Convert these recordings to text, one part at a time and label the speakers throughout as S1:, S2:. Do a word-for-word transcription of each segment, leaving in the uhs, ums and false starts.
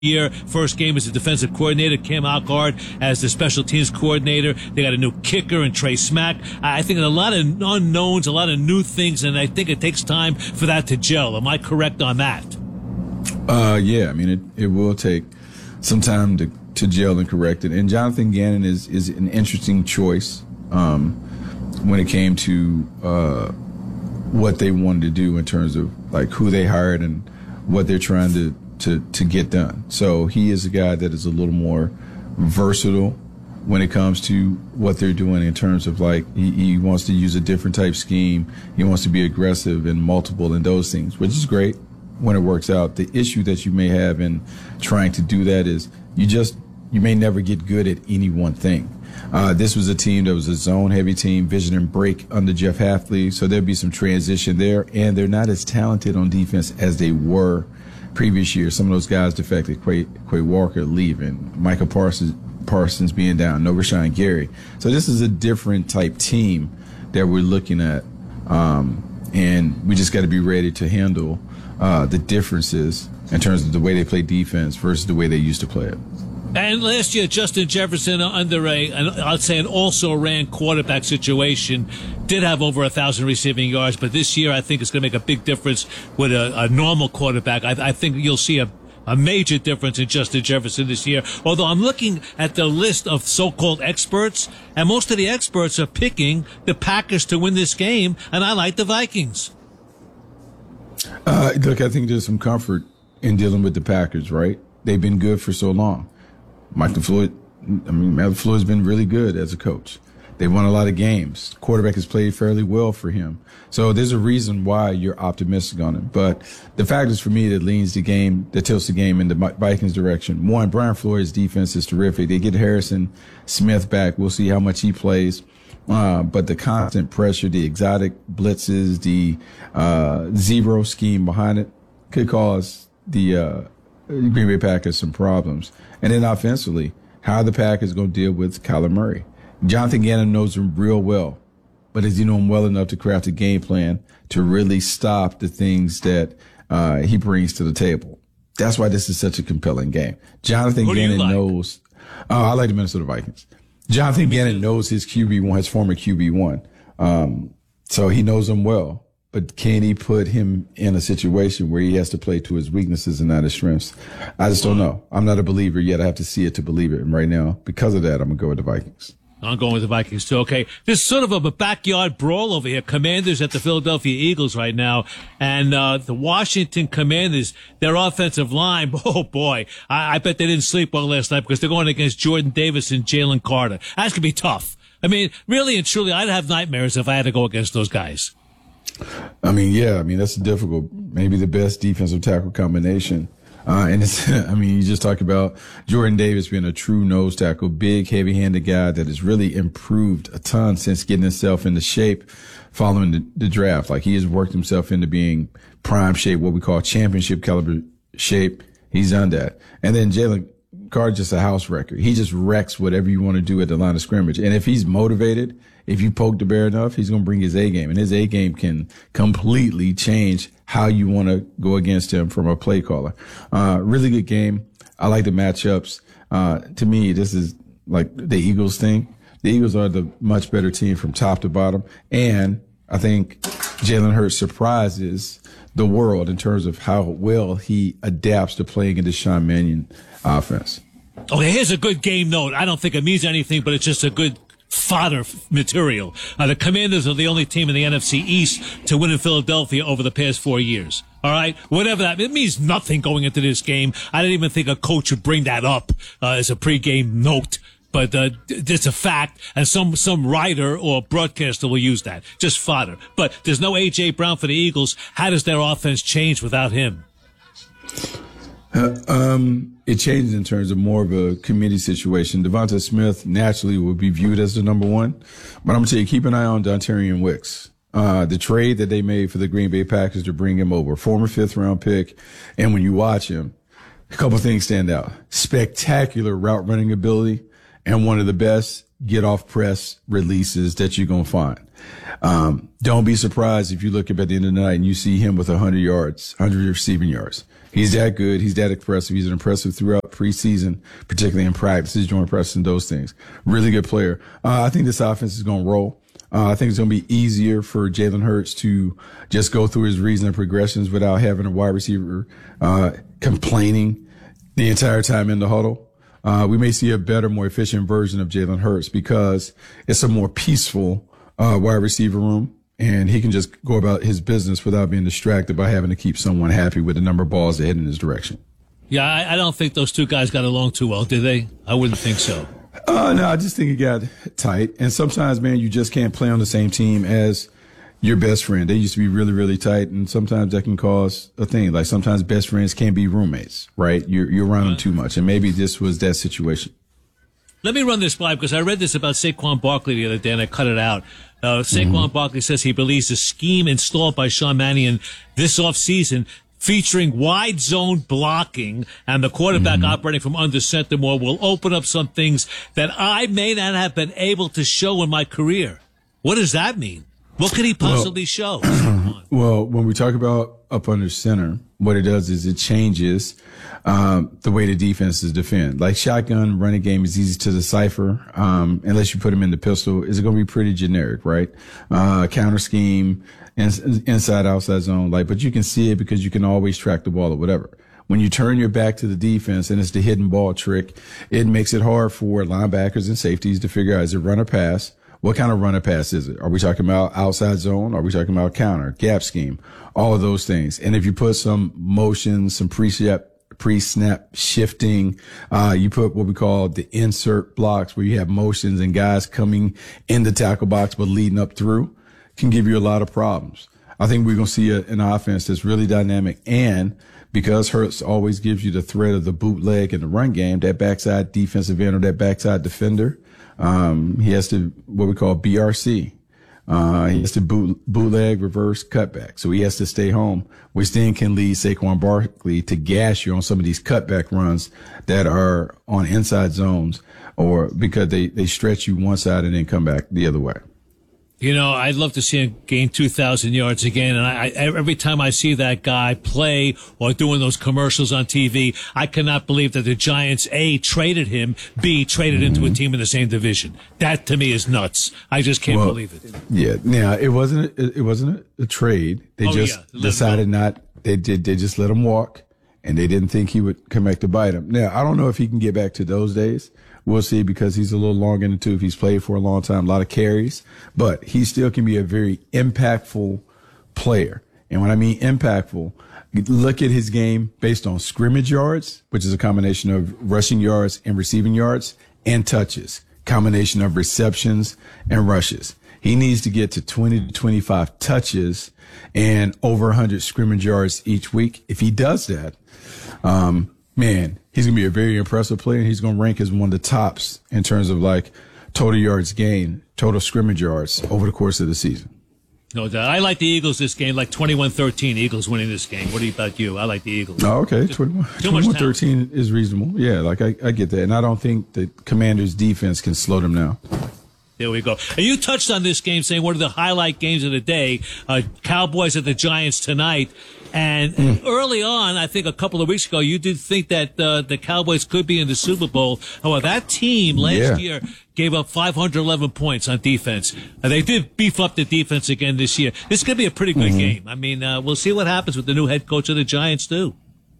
S1: year. First game as a defensive coordinator, Cam Alcard as the special teams coordinator. They got a new kicker and Trey Smack. I think a lot of unknowns, a lot of new things, and I think it takes time for that to gel. Am I correct on that?
S2: Uh, yeah, I mean, it, it will take some time to, to gel and correct it. And Jonathan Gannon is, is an interesting choice um, when it came to uh, what they wanted to do in terms of like who they hired and what they're trying to to to get done. So he is a guy that is a little more versatile when it comes to what they're doing in terms of like he, he wants to use a different type scheme. He wants to be aggressive and multiple and those things, which is great when it works out. The issue that you may have in trying to do that is you just you may never get good at any one thing. Uh, this was a team that was a zone-heavy team, vision and break under Jeff Hafley, so there'll be some transition there, and they're not as talented on defense as they were previous year. Some of those guys defected, Quay, Quay Walker leaving, Micah Parsons, Parsons being down, no Rashawn Gary. So this is a different type team that we're looking at, um, and we just got to be ready to handle uh, the differences in terms of the way they play defense versus the way they used to play it.
S1: And last year, Justin Jefferson, under a, an, I'd say an also-ran quarterback situation, did have over a thousand receiving yards. But this year, I think it's going to make a big difference with a, a normal quarterback. I, I think you'll see a, a major difference in Justin Jefferson this year. Although I'm looking at the list of so-called experts, and most of the experts are picking the Packers to win this game, and I like the Vikings.
S2: Uh, look, I think there's some comfort in dealing with the Packers, right? They've been good for so long. Mike LaFleur, I mean, Matt LaFleur has been really good as a coach. They won a lot of games. Quarterback has played fairly well for him. So there's a reason why you're optimistic on him. But the fact is for me that leans the game, that tilts the game in the Vikings direction. One, Brian Flores' defense is terrific. They get Harrison Smith back. We'll see how much he plays. Uh, but the constant pressure, the exotic blitzes, the uh, zero scheme behind it could cause the uh, Green Bay Packers some problems. And then offensively, how are the Packers going to deal with Kyler Murray? Jonathan Gannon knows him real well, but does he know him well enough to craft a game plan to really stop the things that uh, he brings to the table? That's why this is such a compelling game. Jonathan Gannon like? knows. Oh, I like the Minnesota Vikings. Jonathan Gannon knows his Q B one, his former Q B one. Um, so he knows him well. But can he put him in a situation where he has to play to his weaknesses and not his strengths? I just don't know. I'm not a believer yet. I have to see it to believe it. And right now, because of that, I'm going to go with the Vikings.
S1: I'm going with the Vikings, too. Okay. There's sort of a backyard brawl over here. Commanders at the Philadelphia Eagles right now. And uh the Washington Commanders, their offensive line, oh, boy. I, I bet they didn't sleep well last night because they're going against Jordan Davis and Jalen Carter. That's going to be tough. I mean, really and truly, I'd have nightmares if I had to go against those guys.
S2: I mean, yeah, I mean, that's difficult. Maybe the best defensive tackle combination. Uh, and it's, I mean, you just talk about Jordan Davis being a true nose tackle, big, heavy-handed guy that has really improved a ton since getting himself into shape following the, the draft. Like, he has worked himself into being prime shape, what we call championship caliber shape. He's done that. And then Jalen Carter, just a house wrecker. He just wrecks whatever you want to do at the line of scrimmage. And if he's motivated, if you poke the bear enough, he's going to bring his A game. And his A game can completely change how you want to go against him from a play caller. Uh, really good game. I like the matchups. Uh, to me, this is like the Eagles thing. The Eagles are the much better team from top to bottom. And I think Jalen Hurts surprises the world in terms of how well he adapts to playing in the Sean Mannion offense.
S1: Okay, here's a good game note. I don't think it means anything, but it's just a good fodder material. Uh, the Commanders are the only team in the N F C East to win in Philadelphia over the past four years. All right? Whatever that, it means nothing going into this game. I didn't even think a coach would bring that up uh, as a pregame note. But uh, it's a fact, and some some writer or broadcaster will use that. Just fodder. But there's no A J. Brown for the Eagles. How does their offense change without him?
S2: Uh, um, it changes in terms of more of a committee situation. Devonta Smith naturally will be viewed as the number one. But I'm going to tell you, keep an eye on Dontarian Wicks. Uh, the trade that they made for the Green Bay Packers to bring him over, former fifth round pick. And when you watch him, a couple of things stand out. Spectacular route running ability and one of the best get off press releases that you're going to find. Um, don't be surprised if you look up at the end of the night and you see him with one hundred yards, one hundred receiving yards. He's that good. He's that impressive. He's an impressive throughout preseason, particularly in practices, joint practice and those things. Really good player. Uh, I think this offense is going to roll. Uh, I think it's going to be easier for Jalen Hurts to just go through his reads and progressions without having a wide receiver uh, complaining the entire time in the huddle. Uh, we may see a better, more efficient version of Jalen Hurts because it's a more peaceful uh, wide receiver room, and he can just go about his business without being distracted by having to keep someone happy with the number of balls that head in his direction.
S1: Yeah, I, I don't think those two guys got along too well, did they? I wouldn't think so.
S2: Uh, no, I just think it got tight. And sometimes, man, you just can't play on the same team as your best friend. They used to be really, really tight, and sometimes that can cause a thing. Like sometimes best friends can't be roommates, right? You're, you're around them too much, and maybe this was that situation.
S1: Let me run this by because I read this about Saquon Barkley the other day, and I cut it out. Uh, Saquon mm-hmm. Barkley says he believes the scheme installed by Sean Mannion this offseason featuring wide zone blocking and the quarterback mm-hmm. operating from under center more will open up some things that I may not have been able to show in my career. What does that mean? What could he possibly
S2: well,
S1: show?
S2: Well, when we talk about up under center, what it does is it changes um, the way the defenses defend. Like shotgun running game is easy to decipher um, unless you put them in the pistol. It's going to be pretty generic, right? Uh, counter scheme, in, inside, outside zone. Like, but you can see it because you can always track the ball or whatever. When you turn your back to the defense and it's the hidden ball trick, it makes it hard for linebackers and safeties to figure out is it run or pass. What kind of runner pass is it? Are we talking about outside zone? Are we talking about counter, gap scheme? All of those things. And if you put some motion, some pre-snap, pre-snap shifting, uh, you put what we call the insert blocks where you have motions and guys coming in the tackle box but leading up through, can give you a lot of problems. I think we're going to see a, an offense that's really dynamic, and because Hurts always gives you the threat of the bootleg and the run game, that backside defensive end or that backside defender, Um, he has to, what we call B R C. Uh, he has to boot, bootleg, reverse, cutback. So he has to stay home, which then can lead Saquon Barkley to gas you on some of these cutback runs that are on inside zones or because they, they stretch you one side and then come back the other way.
S1: You know, I'd love to see him gain two thousand yards again. And I, I, every time I see that guy play or doing those commercials on T V, I cannot believe that the Giants, A, traded him, B, traded mm-hmm. into a team in the same division. That to me is nuts. I just can't
S2: well,
S1: believe it.
S2: Yeah. Now, it wasn't, a, it wasn't a, a trade. They oh, just yeah. decided not, they did, they just let him walk and they didn't think he would come back to bite him. Now, I don't know if he can get back to those days. We'll see because he's a little long in the tooth. He's played for a long time, a lot of carries, but he still can be a very impactful player. And when I mean impactful, look at his game based on scrimmage yards, which is a combination of rushing yards and receiving yards, and touches, combination of receptions and rushes. He needs to get to twenty to twenty-five touches and over one hundred scrimmage yards each week. If he does that, um, man, he's going to be a very impressive player, and he's going to rank as one of the tops in terms of like total yards gained, total scrimmage yards over the course of the season.
S1: No doubt. I like the Eagles this game, like twenty-one thirteen, Eagles winning this game. What about you? I like the Eagles.
S2: Oh, okay. twenty-one thirteen is reasonable. Yeah, like I, I get that. And I don't think the Commanders' defense can slow them down.
S1: There we go. And you touched on this game saying one of the highlight games of the day, uh, Cowboys at the Giants tonight. And mm. early on, I think a couple of weeks ago, you did think that uh, the Cowboys could be in the Super Bowl. However, that team last yeah. year gave up five hundred eleven points on defense. And they did beef up the defense again this year. This could be a pretty good mm-hmm. game. I mean, uh, we'll see what happens with the new head coach of the Giants, too.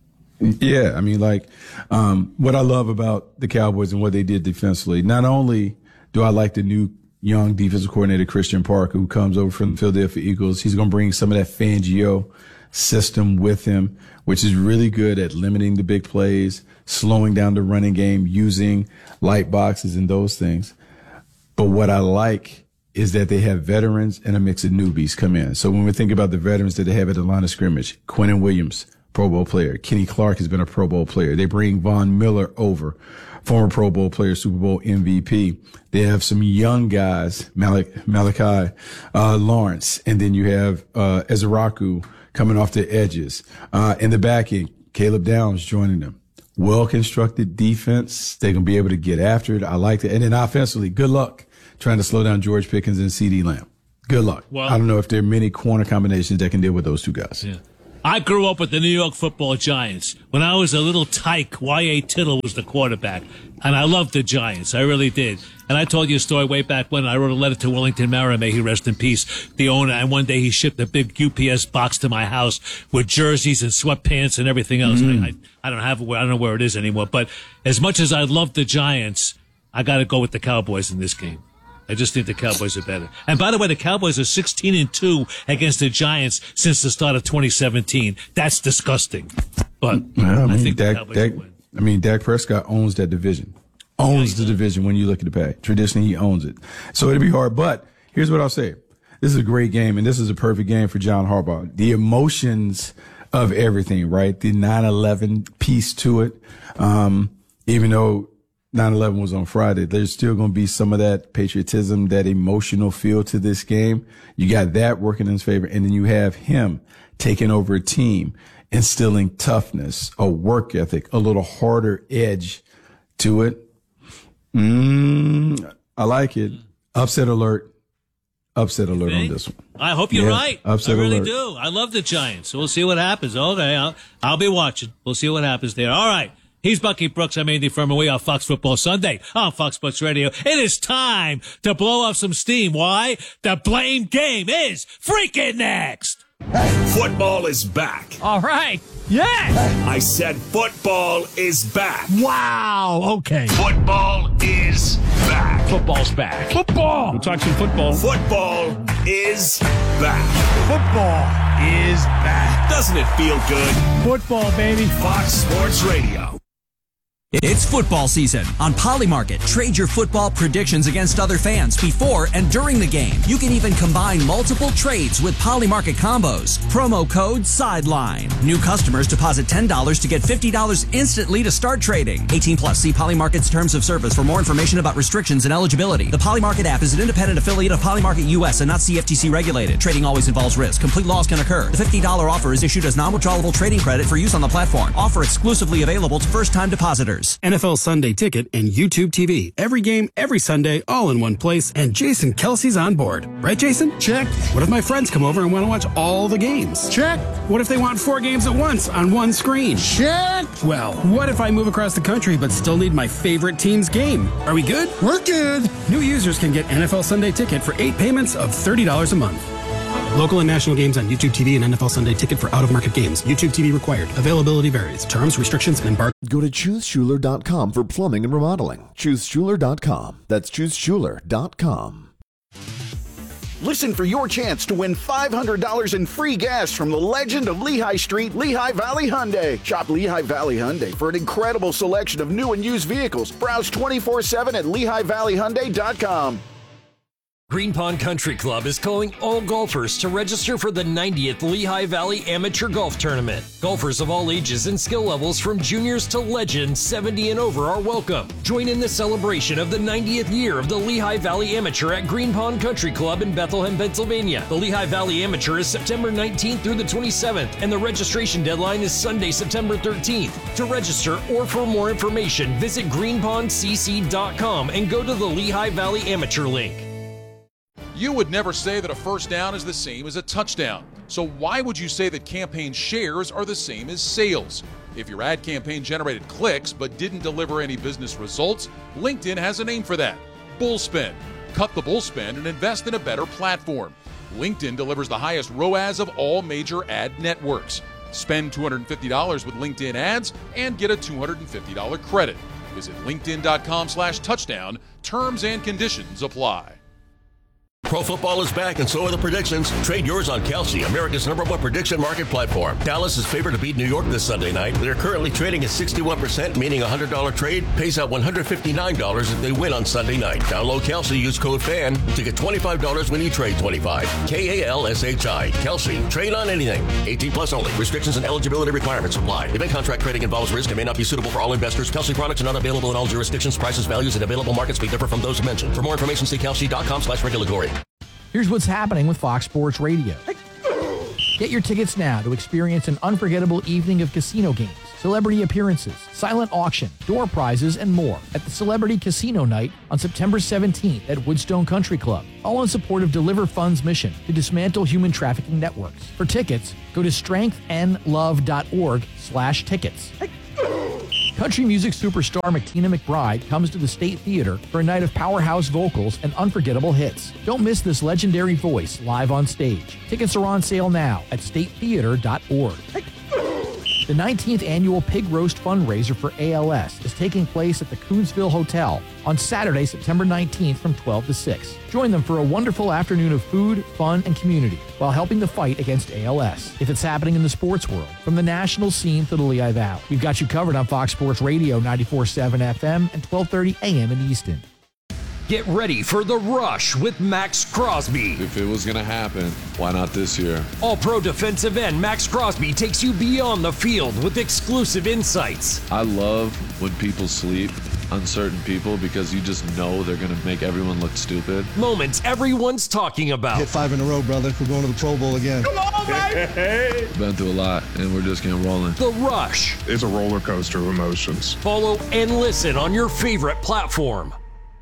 S2: Yeah, I mean, like, um, what I love about the Cowboys and what they did defensively, not only do I like the new young defensive coordinator, Christian Parker, who comes over from the Philadelphia Eagles. He's going to bring some of that Fangio system with him, which is really good at limiting the big plays, slowing down the running game, using light boxes and those things. But what I like is that they have veterans and a mix of newbies come in. So when we think about the veterans that they have at the line of scrimmage, Quinnen Williams, Pro Bowl player. Kenny Clark has been a Pro Bowl player. They bring Von Miller over, former Pro Bowl player, Super Bowl M V P. They have some young guys, Malik, Malachi uh, Lawrence, and then you have uh, Ezraku coming off the edges. Uh, in the back end, Caleb Downs joining them. Well-constructed defense. They're going to be able to get after it. I like it. And then offensively, good luck trying to slow down George Pickens and CeeDee Lamb. Good luck. Well, I don't know if there are many corner combinations that can deal with those two guys.
S1: Yeah. I grew up with the New York Football Giants. When I was a little tyke, Y A. Tittle was the quarterback. And I loved the Giants. I really did. And I told you a story way back when I wrote a letter to Wellington Mara, may he rest in peace, the owner. And one day he shipped a big U P S box to my house with jerseys and sweatpants and everything else. Mm. I, I, I don't have it. I don't know where it is anymore. But as much as I love the Giants, I got to go with the Cowboys in this game. I just think the Cowboys are better. And by the way, the Cowboys are sixteen and two against the Giants since the start of twenty seventeen. That's disgusting. But
S2: well, I, mean,
S1: I think
S2: Dak,
S1: the Cowboys
S2: Dak,
S1: will win.
S2: I mean, Dak Prescott owns that division. Owns yeah, the division when you look at the pay. Traditionally, he owns it. So it'll be hard. But here's what I'll say. This is a great game, and this is a perfect game for John Harbaugh. The emotions of everything, right? The nine eleven piece to it. Um, even though nine eleven was on Friday, there's still going to be some of that patriotism, that emotional feel to this game. You got that working in his favor. And then you have him taking over a team, instilling toughness, a work ethic, a little harder edge to it. Mm, I like it. Upset alert. Upset alert on this one.
S1: I hope you're
S2: yeah,
S1: right.
S2: Upset
S1: I really
S2: alert.
S1: do. I love the Giants. So we'll see what happens. Okay, I'll, I'll be watching. We'll see what happens there. All right. He's Bucky Brooks. I'm Andy Furman. We are Fox Football Sunday on Fox Sports Radio. It is time to blow off some steam. Why? The blame game is freaking next.
S3: Football is back.
S4: All right. Yes.
S3: I said football is back.
S4: Wow. Okay.
S3: Football is back.
S4: Football's back. Football.
S5: We'll talk some football.
S3: Football is back.
S4: Football is back.
S3: Doesn't it feel good?
S4: Football, baby.
S3: Fox Sports Radio.
S6: It's football season. On Polymarket, trade your football predictions against other fans before and during the game. You can even combine multiple trades with Polymarket combos. Promo code SIDELINE. New customers deposit ten dollars to get fifty dollars instantly to start trading. eighteen plus. See Polymarket's terms of service for more information about restrictions and eligibility. The Polymarket app is an independent affiliate of Polymarket U S and not C F T C regulated. Trading always involves risk. Complete loss can occur. The fifty dollars offer is issued as non-withdrawable trading credit for use on the platform. Offer exclusively available to first-time depositors.
S7: N F L Sunday Ticket and YouTube T V. Every game, every Sunday, all in one place, and Jason Kelsey's on board. Right, Jason? Check. What if my friends come over and want to watch all the games? Check. What if they want four games at once on one screen? Check. Well, what if I move across the country but still need my favorite team's game? Are we good? We're good. New users can get N F L Sunday Ticket for eight payments of thirty dollars a month. Local and national games on YouTube T V and N F L Sunday Ticket for out-of-market games. YouTube T V required. Availability varies. Terms, restrictions, and embargo.
S8: Go to choose schuler dot com for plumbing and remodeling. choose schuler dot com. That's choose schuler dot com.
S9: Listen for your chance to win five hundred dollars in free gas from the legend of Lehigh Street, Lehigh Valley Hyundai. Shop Lehigh Valley Hyundai for an incredible selection of new and used vehicles. Browse twenty-four seven at lehigh valley hyundai dot com.
S10: Green Pond Country Club is calling all golfers to register for the ninetieth Lehigh Valley Amateur Golf Tournament. Golfers of all ages and skill levels from juniors to legends seventy and over are welcome. Join in the celebration of the ninetieth year of the Lehigh Valley Amateur at Green Pond Country Club in Bethlehem, Pennsylvania. The Lehigh Valley Amateur is September nineteenth through the twenty-seventh, and the registration deadline is Sunday, September thirteenth. To register or for more information, visit green pond c c dot com and go to the Lehigh Valley Amateur link.
S11: You would never say that a first down is the same as a touchdown. So why would you say that campaign shares are the same as sales? If your ad campaign generated clicks but didn't deliver any business results, LinkedIn has a name for that: Bullspend. Cut the bullspend and invest in a better platform. LinkedIn delivers the highest R O A S of all major ad networks. Spend two hundred fifty dollars with LinkedIn ads and get a two hundred fifty dollars credit. Visit linkedin dot com slash touchdown. Terms and conditions apply.
S12: Pro football is back, and so are the predictions. Trade yours on Kelsey, America's number one prediction market platform. Dallas is favored to beat New York this Sunday night. They're currently trading at sixty-one percent, meaning a one hundred dollars trade pays out one hundred fifty-nine dollars if they win on Sunday night. Download Kelsey, use code FAN to get twenty-five dollars when you trade twenty-five. K A L S H I. Kelsey. Trade on anything. eighteen plus only. Restrictions and eligibility requirements apply. Event contract trading involves risk and may not be suitable for all investors. Kelsey products are not available in all jurisdictions. Prices, values, and available markets may differ from those mentioned. For more information, see kelsey dot com slash regulatory.
S13: Here's what's happening with Fox Sports Radio. Get your tickets now to experience an unforgettable evening of casino games, celebrity appearances, silent auction, door prizes, and more at the Celebrity Casino Night on September seventeenth at Woodstone Country Club, all in support of Deliver Fund's mission to dismantle human trafficking networks. For tickets, go to strengthandlove.org slash tickets. Country music superstar McTina McBride comes to the State Theater for a night of powerhouse vocals and unforgettable hits. Don't miss this legendary voice live on stage. Tickets are on sale now at state theater dot org. The nineteenth annual Pig Roast fundraiser for A L S is taking place at the Coonsville Hotel on Saturday, September nineteenth from twelve to six. Join them for a wonderful afternoon of food, fun, and community while helping the fight against A L S. If it's happening in the sports world, from the national scene to the Lehigh Valley, we've got you covered on Fox Sports Radio ninety-four point seven F M and twelve thirty A M in Easton.
S10: Get ready for The Rush with Max Crosby.
S5: If it was going to happen, why not this year?
S10: All-pro defensive end Max Crosby takes you beyond the field with exclusive insights.
S5: I love when people sleep on certain people because you just know they're going to make everyone look stupid.
S10: Moments everyone's talking about.
S14: Hit five in a row, brother. We're going to the Pro Bowl again.
S5: Come on, baby! Been through a lot, and we're just getting rolling.
S10: The Rush.
S15: It's a roller coaster of emotions.
S10: Follow and listen on your favorite platform.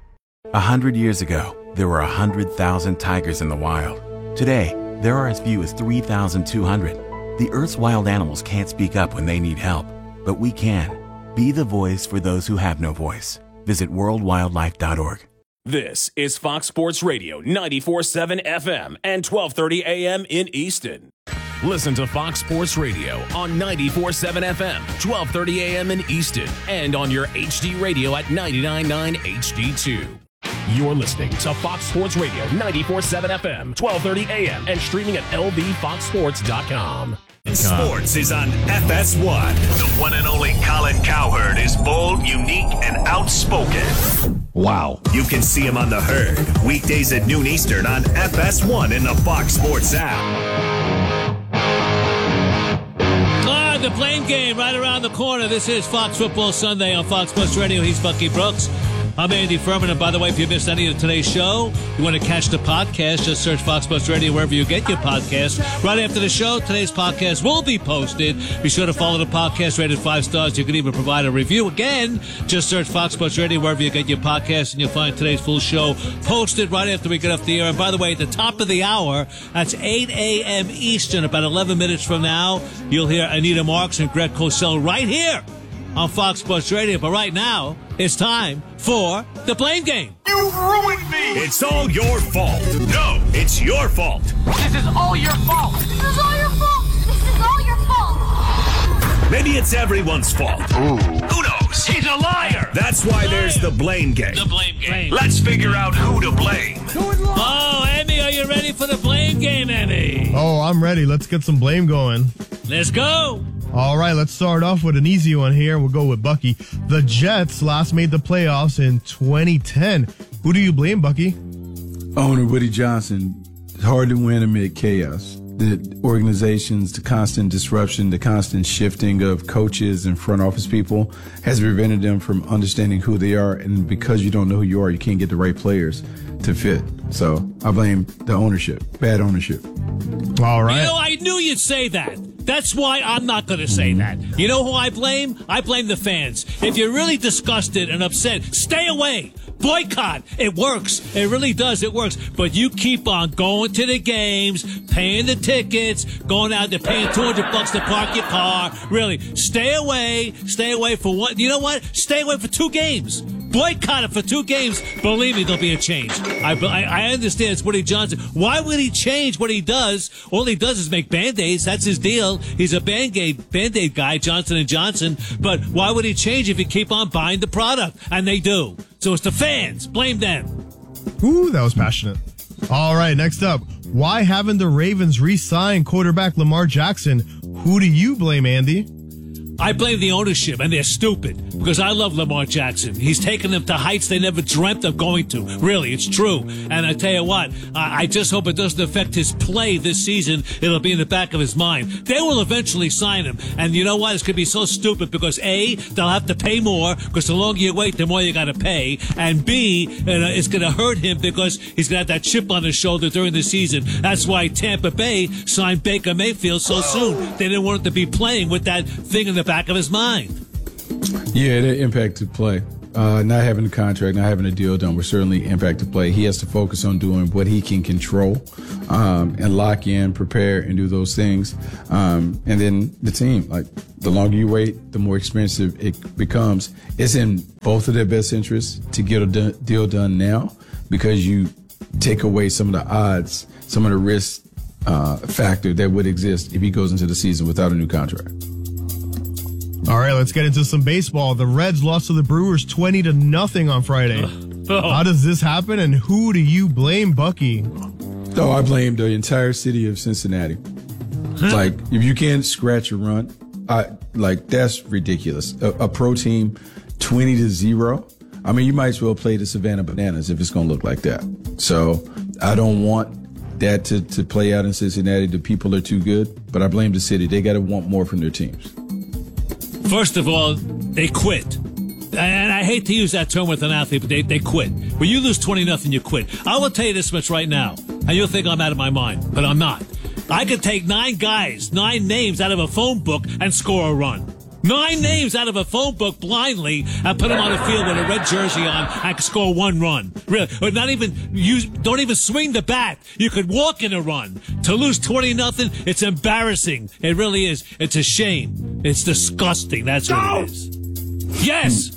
S16: A hundred years ago, there were a hundred thousand tigers in the wild. Today, there are as few as three thousand two hundred. The Earth's wild animals can't speak up when they need help, but we can. Be the voice for those who have no voice. Visit world wildlife dot org.
S17: This is Fox Sports Radio ninety-four point seven F M and twelve thirty A M in Easton. Listen to Fox Sports Radio on ninety-four point seven F M, twelve thirty A M in Easton, and on your H D radio at ninety-nine point nine H D two. You're listening to Fox Sports Radio ninety-four point seven F M, twelve thirty A M, and streaming at L V fox sports dot com.
S3: Sports is on F S one. The one and only Colin Cowherd is bold, unique, and outspoken.
S4: Wow.
S3: You can see him on The Herd, weekdays at noon Eastern on F S one in the Fox Sports app.
S1: Ah, the Blame Game right around the corner. This is Fox Football Sunday on Fox Sports Radio. He's Bucky Brooks. I'm Andy Furman, and by the way, if you missed any of today's show, you want to catch the podcast, just search Fox Sports Radio wherever you get your podcast. Right after the show, today's podcast will be posted. Be sure to follow the podcast, rated five stars. You can even provide a review. Again, just search Fox Sports Radio wherever you get your podcast, and you'll find today's full show posted right after we get off the air. And by the way, at the top of the hour, that's eight A M Eastern, about eleven minutes from now, you'll hear Anita Marks and Greg Cosell right here on Fox Sports Radio. But right now, it's time for the Blame Game.
S3: You ruined me! It's all your fault. No, it's your fault.
S18: This is all your fault. This is all your fault. This is all your fault.
S3: Maybe it's everyone's fault. Ooh. Who knows?
S18: He's a liar.
S3: That's why there's the Blame Game.
S1: The Blame Game.
S3: Let's figure out who to blame.
S1: Oh, Emmy, are you ready for the Blame Game, Emmy?
S19: Oh, I'm ready. Let's get some blame going.
S1: Let's go.
S19: All right, let's start off with an easy one here. We'll go with Bucky. The Jets last made the playoffs in twenty ten. Who do you blame, Bucky?
S2: Owner Woody Johnson. It's hard to win amid chaos. The organizations, the constant disruption, the constant shifting of coaches and front office people has prevented them from understanding who they are. And because you don't know who you are, you can't get the right players to fit. So I blame the ownership, bad ownership.
S19: All right.
S1: You know, I knew you'd say that. That's why I'm not going to say that. You know who I blame? I blame the fans. If you're really disgusted and upset, stay away. Boycott. It works. It really does. It works. But you keep on going to the games, paying the tickets, going out there paying two hundred bucks to park your car. Really, stay away. Stay away for what? You know what? Stay away for two games. Boycott it for two games. Believe me, there'll be a change. I, I, I understand it's Woody Johnson. Why would he change what he does? All he does is make Band-Aids. That's his deal. He's a Band-Aid, Band-Aid guy, Johnson and Johnson. But why would he change if you keep on buying the product? And they do. So it's the fans. Blame them.
S19: Ooh, that was passionate. All right, next up. Why haven't the Ravens re-signed quarterback Lamar Jackson? Who do you blame, Andy?
S1: I blame the ownership, and they're stupid, because I love Lamar Jackson. He's taken them to heights they never dreamt of going to. Really, it's true. And I tell you what, I, I just hope it doesn't affect his play this season. It'll be in the back of his mind. They will eventually sign him. And you know what? It's going to be so stupid, because A, they'll have to pay more, because the longer you wait, the more you got to pay. And B, you know, it's going to hurt him, because he's going to have that chip on his shoulder during the season. That's why Tampa Bay signed Baker Mayfield so soon. They didn't want him to be playing with that thing in the back of his mind.
S2: Yeah, that impacted play. Uh, not having a contract, not having a deal done will certainly impact the play. He has to focus on doing what he can control um, and lock in, prepare, and do those things. Um, and then the team, like the longer you wait, the more expensive it becomes. It's in both of their best interests to get a d- deal done now because you take away some of the odds, some of the risk uh, factor that would exist if he goes into the season without a new contract.
S19: All right, let's get into some baseball. The Reds lost to the Brewers twenty to nothing on Friday.
S1: Oh.
S19: How does this happen, and who do you blame, Bucky?
S2: Oh, I blame the entire city of Cincinnati. Like, if you can't scratch a run, I like that's ridiculous. A, a pro team, twenty to zero. I mean, you might as well play the Savannah Bananas if it's going to look like that. So I don't want that to, to play out in Cincinnati. The people are too good, but I blame the city. They got to want more from their teams.
S1: First of all, they quit. And I hate to use that term with an athlete, but they, they quit. When you lose twenty nothing, you quit. I will tell you this much right now, and you'll think I'm out of my mind, but I'm not. I could take nine guys, nine names out of a phone book and score a run. Nine names out of a phone book blindly and put them on the field with a red jersey on and score one run. Really. Or not even use, don't even swing the bat. You could walk in a run. To lose twenty nothing, it's embarrassing. It really is. It's a shame. It's disgusting. That's what it is. Yes!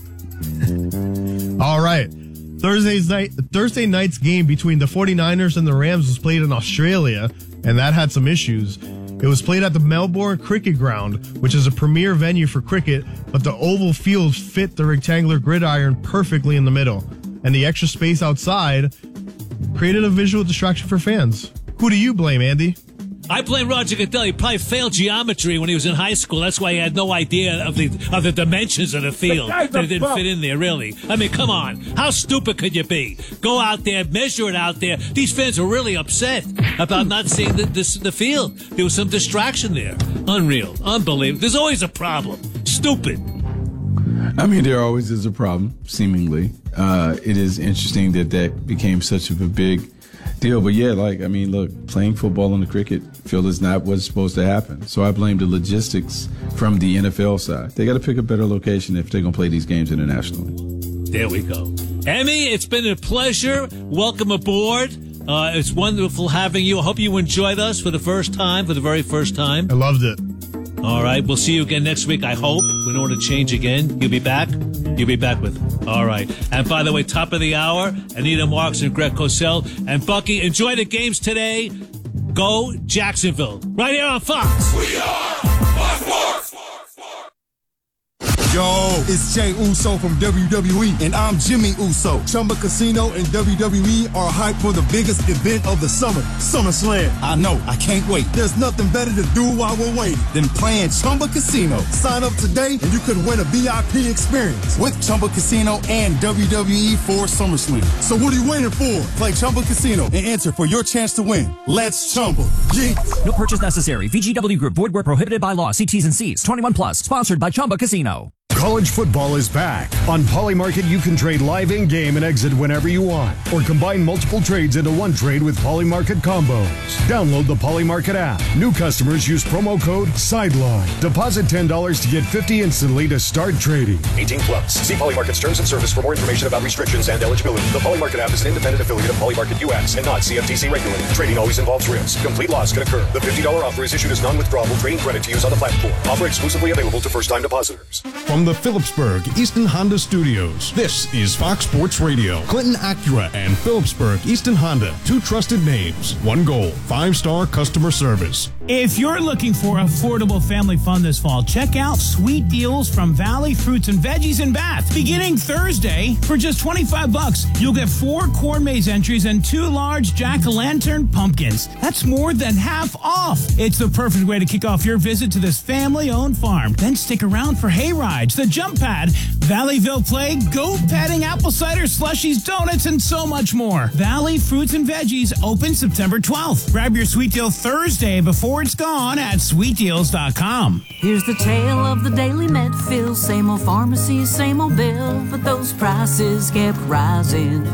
S19: All right. Thursday's night, Thursday night's game between the 49ers and the Rams was played in Australia, and that had some issues. It was played at the Melbourne Cricket Ground, which is a premier venue for cricket, but the oval field fit the rectangular gridiron perfectly in the middle, and the extra space outside created a visual distraction for fans. Who do you blame, Andy?
S1: I blame Roger Goodell. He probably failed geometry when he was in high school. That's why he had no idea of the of the dimensions of the field. That it didn't fit in there, really. I mean, come on. How stupid could you be? Go out there, measure it out there. These fans are really upset about not seeing the, the, the field. There was some distraction there. Unreal. Unbelievable. There's always a problem. Stupid.
S2: I mean, there always is a problem, seemingly. Uh, it is interesting that that became such of a big deal. But yeah, like, I mean, look, playing football on the cricket field is not what's supposed to happen. So I blame the logistics from the N F L side. They got to pick a better location if they're going to play these games internationally.
S1: There we go. Emmy, it's been a pleasure. Welcome aboard. Uh, it's wonderful having you. I hope you enjoyed us for the first time, for the very first time.
S19: I loved it.
S1: All right. We'll see you again next week, I hope. We don't want to change again. You'll be back? You'll be back with. All right. And by the way, top of the hour, Anita Marks and Greg Cosell. And Bucky, enjoy the games today. Go Jacksonville. Right here on Fox.
S20: We are Fox Sports. Yo, it's Jay Uso from W W E, and I'm Jimmy Uso. Chumba Casino and W W E are hyped for the biggest event of the summer, SummerSlam. I know, I can't wait. There's nothing better to do while we're waiting than playing Chumba Casino. Sign up today, and you could win a V I P experience with Chumba Casino and W W E for SummerSlam. So what are you waiting for? Play Chumba Casino and enter for your chance to win. Let's Chumba. Yeah.
S6: No purchase necessary. V G W Group. Void where prohibited by law. See T's and C's. twenty-one plus. Sponsored by Chumba Casino.
S21: College football is back. On Polymarket, you can trade live in-game and exit whenever you want, or combine multiple trades into one trade with Polymarket combos. Download the Polymarket app. New customers use promo code SIDELINE. Deposit ten dollars to get fifty dollars instantly to start trading.
S22: eighteen plus. See Polymarket's terms and service for more information about restrictions and eligibility. The Polymarket app is an independent affiliate of Polymarket U S and not C F T C regulated. Trading always involves risk. Complete loss can occur. The fifty dollars offer is issued as non-withdrawable trading credit to use on the platform. Offer exclusively available to first-time depositors.
S23: From the Phillipsburg Easton Honda Studios, this is Fox Sports Radio. Clinton Acura and Phillipsburg Easton Honda, two trusted names, one goal, five-star customer service.
S24: If you're looking for affordable family fun this fall, check out sweet deals from Valley Fruits and Veggies in Bath. Beginning Thursday, for just twenty-five bucks, you'll get four corn maze entries and two large jack-o'-lantern pumpkins. That's more than half off. It's the perfect way to kick off your visit to this family-owned farm. Then stick around for hay rides, the jump pad, Valleyville Play, goat petting, apple cider, slushies, donuts, and so much more. Valley Fruits and Veggies open September twelfth. Grab your sweet deal Thursday before before it's gone at sweet deals dot com.
S7: Here's the tale of the daily Medfill. Same old pharmacy, same old bill, but those prices kept rising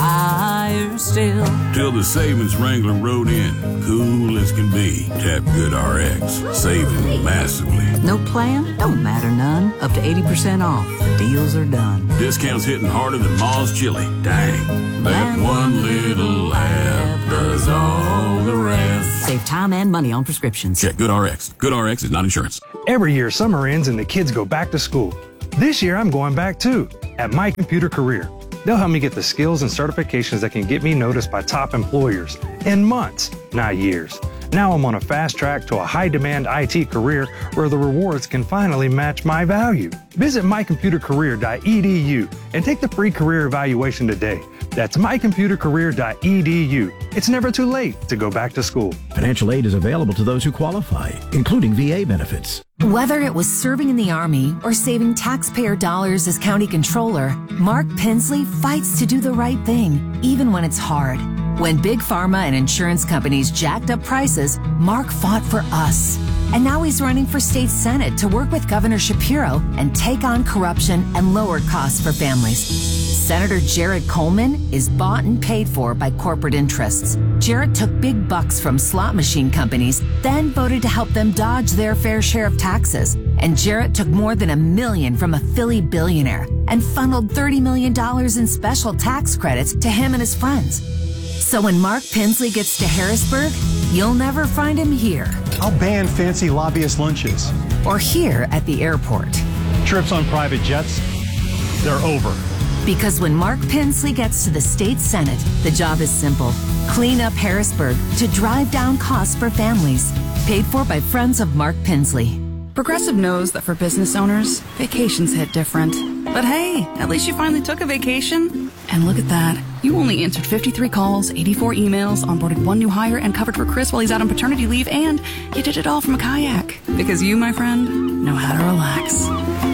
S7: higher still.
S8: Till the savings Wrangler rode in, cool as can be. Tap GoodRx, saving massively.
S7: No plan? Don't matter none. Up to eighty percent off. The deals are done.
S8: Discounts hitting harder than Ma's chili. Dang. That one little app does all the rest.
S7: Save time and money on prescriptions.
S8: Check GoodRx. GoodRx is not insurance.
S9: Every year, summer ends and the kids go back to school. This year, I'm going back too, at My Computer Career. They'll help me get the skills and certifications that can get me noticed by top employers in months, not years. Now I'm on a fast track to a high-demand I T career where the rewards can finally match my value. Visit my computer career dot e d u and take the free career evaluation today. That's my computer career dot e d u. It's never too late to go back to school.
S11: Financial aid is available to those who qualify, including V A benefits.
S25: Whether it was serving in the Army or saving taxpayer dollars as county controller, Mark Pinsley fights to do the right thing, even when it's hard. When big pharma and insurance companies jacked up prices, Mark fought for us. And now he's running for state senate to work with Governor Shapiro and take on corruption and lower costs for families. Senator Jared Coleman is bought and paid for by corporate interests. Jared took big bucks from slot machine companies, then voted to help them dodge their fair share of taxes. And Jared took more than a million from a Philly billionaire and funneled thirty million dollars in special tax credits to him and his friends. So when Mark Pinsley gets to Harrisburg, you'll never find him here.
S14: I'll ban fancy lobbyist lunches.
S25: Or here at the airport.
S14: Trips on private jets, they're over.
S25: Because when Mark Pinsley gets to the state senate, the job is simple. Clean up Harrisburg to drive down costs for families. Paid for by friends of Mark Pinsley.
S26: Progressive knows that for business owners, vacations hit different. But hey, at least you finally took a vacation. And look at that. You only answered fifty-three calls, eighty-four emails, onboarded one new hire, and covered for Chris while he's out on paternity leave, and you did it all from a kayak. Because you, my friend, know how to relax.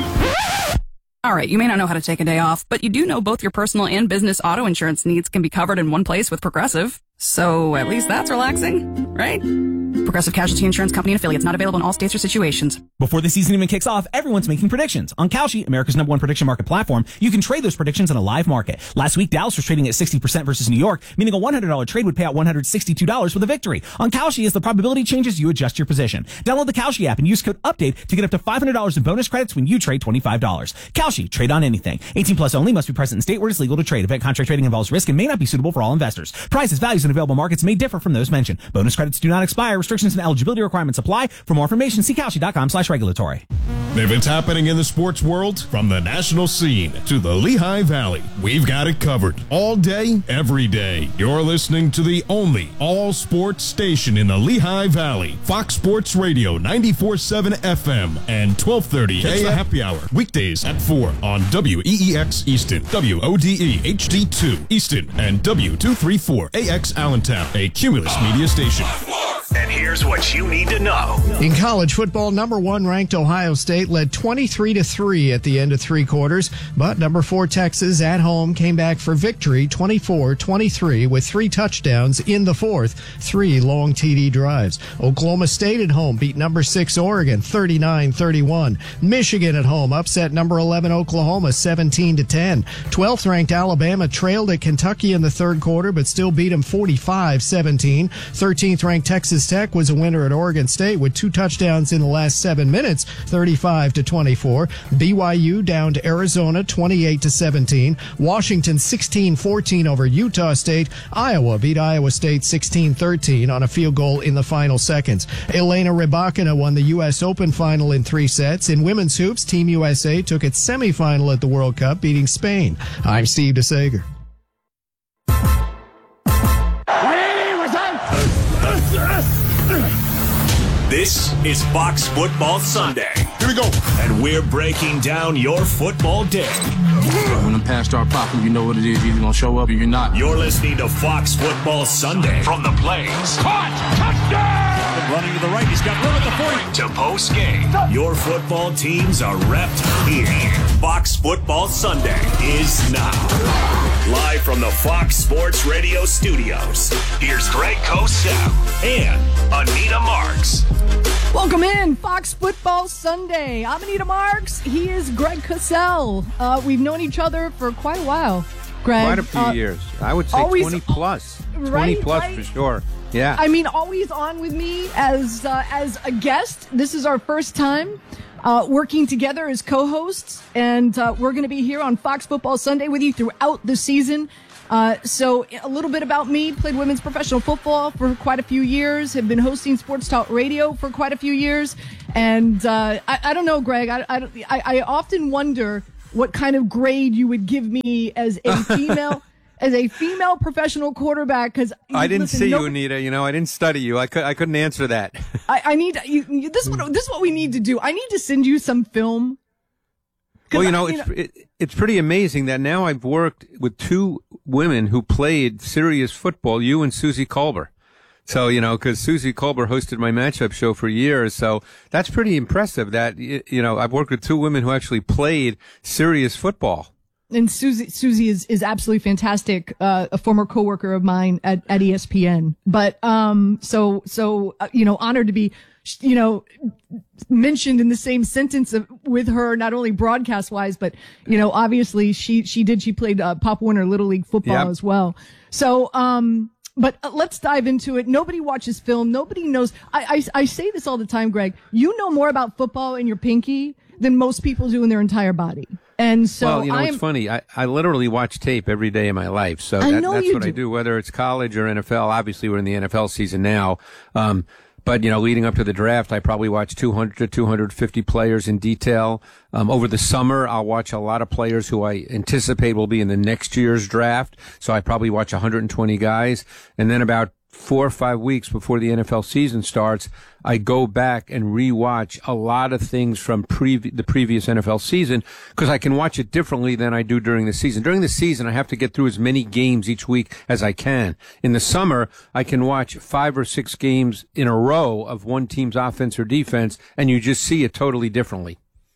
S26: All right, you may not know how to take a day off, but you do know both your personal and business auto insurance needs can be covered in one place with Progressive. So at least that's relaxing, right? Progressive Casualty Insurance Company and affiliates, not available in all states or situations.
S27: Before the season even kicks off, everyone's making predictions. On Kalshi, America's number one prediction market platform, you can trade those predictions in a live market. Last week, Dallas was trading at sixty percent versus New York, meaning a one hundred dollars trade would pay out one hundred sixty-two dollars with a victory. On Kalshi, as the probability changes, you adjust your position. Download the Kalshi app and use code UPDATE to get up to five hundred dollars in bonus credits when you trade twenty-five dollars. Kalshi, trade on anything. eighteen plus only, must be present in state where it's legal to trade. Event contract trading involves risk and may not be suitable for all investors. Prices, values, and available markets may differ from those mentioned. Bonus credits do not expire. Restrictions and eligibility requirements apply. For more information, see Kalshi dot com slash regulatory.
S23: If it's happening in the sports world, from the national scene to the Lehigh Valley, we've got it covered. All day, every day. You're listening to the only all-sports station in the Lehigh Valley. Fox Sports Radio, ninety-four point seven F M and twelve thirty A M. It's the happy hour. Weekdays at four on W E E X Easton, W O D E H D two Easton, and W two thirty-four A X Allentown, a Cumulus media station.
S3: And here's what you need to know.
S28: In college football, number one ranked Ohio State led twenty-three to three at the end of three quarters, but number four Texas at home came back for victory twenty-four twenty-three with three touchdowns in the fourth, three long T D drives. Oklahoma State at home beat number six Oregon thirty-nine thirty-one. Michigan at home upset number eleven Oklahoma seventeen to ten. twelfth ranked Alabama trailed at Kentucky in the third quarter, but still beat them forty-five seventeen. thirteenth ranked Texas Tech was a winner at Oregon State with two touchdowns in the last seven minutes, thirty-five to twenty-four. B Y U down to Arizona twenty-eight to seventeen. Washington sixteen fourteen over Utah State. Iowa beat Iowa State sixteen thirteen on a field goal in the final seconds. Elena Rybakina won the U S Open final in three sets. In women's hoops, Team U S A took its semifinal at the World Cup, beating Spain. I'm Steve DeSager.
S3: This is Fox Football Sunday. Here we go. And we're breaking down your football day.
S29: When the pass start popping, you know what it is. You're either going to show up or you're not.
S3: You're listening to Fox Football Sunday from the Plains. Caught! Touchdown! Running to the right. He's got room at the forty. To post game. Your football teams are repped here. Fox Football Sunday is now. Live from the Fox Sports Radio studios, here's Greg Cosell and Anita Marks.
S4: Welcome in, Fox Football Sunday. I'm Anita Marks. He is Greg Cosell. Uh, we've known each other for quite a while, Greg.
S5: Quite a few
S4: uh,
S5: years. I would say
S4: always,
S5: twenty plus.
S4: Right,
S5: twenty plus
S4: right?
S5: for sure. Yeah.
S4: I mean, always on with me as uh, as a guest. This is our first time uh, working together as co-hosts, and uh, we're going to be here on Fox Football Sunday with you throughout the season. Uh, so a little bit about me, played women's professional football for quite a few years, have been hosting Sports Talk Radio for quite a few years. And, uh, I, I don't know, Greg, I, I, I often wonder what kind of grade you would give me as a female, as a female professional quarterback. Cause
S5: I didn't
S4: listen,
S5: see
S4: no,
S5: you, Anita. You know, I didn't study you. I could, I couldn't answer that.
S4: I, I need, you, you, this is what, this is what we need to do. I need to send you some film.
S5: Well, you know,
S4: I, you
S5: it's
S4: know,
S5: it, it's pretty amazing that now I've worked with two women who played serious football, you and Susie Kolber. So, you know, because Susie Kolber hosted my matchup show for years. So that's pretty impressive that, you know, I've worked with two women who actually played serious football.
S4: And Susie, Susie is, is absolutely fantastic, uh, a former coworker of mine at, at E S P N. But, um, so, so, uh, you know, honored to be, you know, mentioned in the same sentence of, with her, not only broadcast wise, but, you know, obviously she, she did, she played, uh, Pop Warner Little League football
S5: Yep.
S4: as well. So, um, but uh, let's dive into it. Nobody watches film. Nobody knows. I, I, I say this all the time, Greg. You know more about football in your pinky than most people do in their entire body. And so,
S5: well, you know,
S4: I
S5: it's
S4: am,
S5: funny. I, I literally watch tape every day of my life. So
S4: I
S5: that,
S4: know
S5: that's
S4: you
S5: what
S4: do.
S5: I do, whether it's college or N F L. Obviously, we're in the N F L season now. Um, But, you know, leading up to the draft, I probably watch two hundred to two hundred fifty players in detail. Um, over the summer, I'll watch a lot of players who I anticipate will be in the next year's draft. So I probably watch one hundred twenty guys. And then about four or five weeks before the N F L season starts, I go back and rewatch a lot of things from previ- the previous N F L season because I can watch it differently than I do during the season. During the season, I have to get through as many games each week as I can. In the summer, I can watch five or six games in a row of one team's offense or defense, and you just see it totally differently.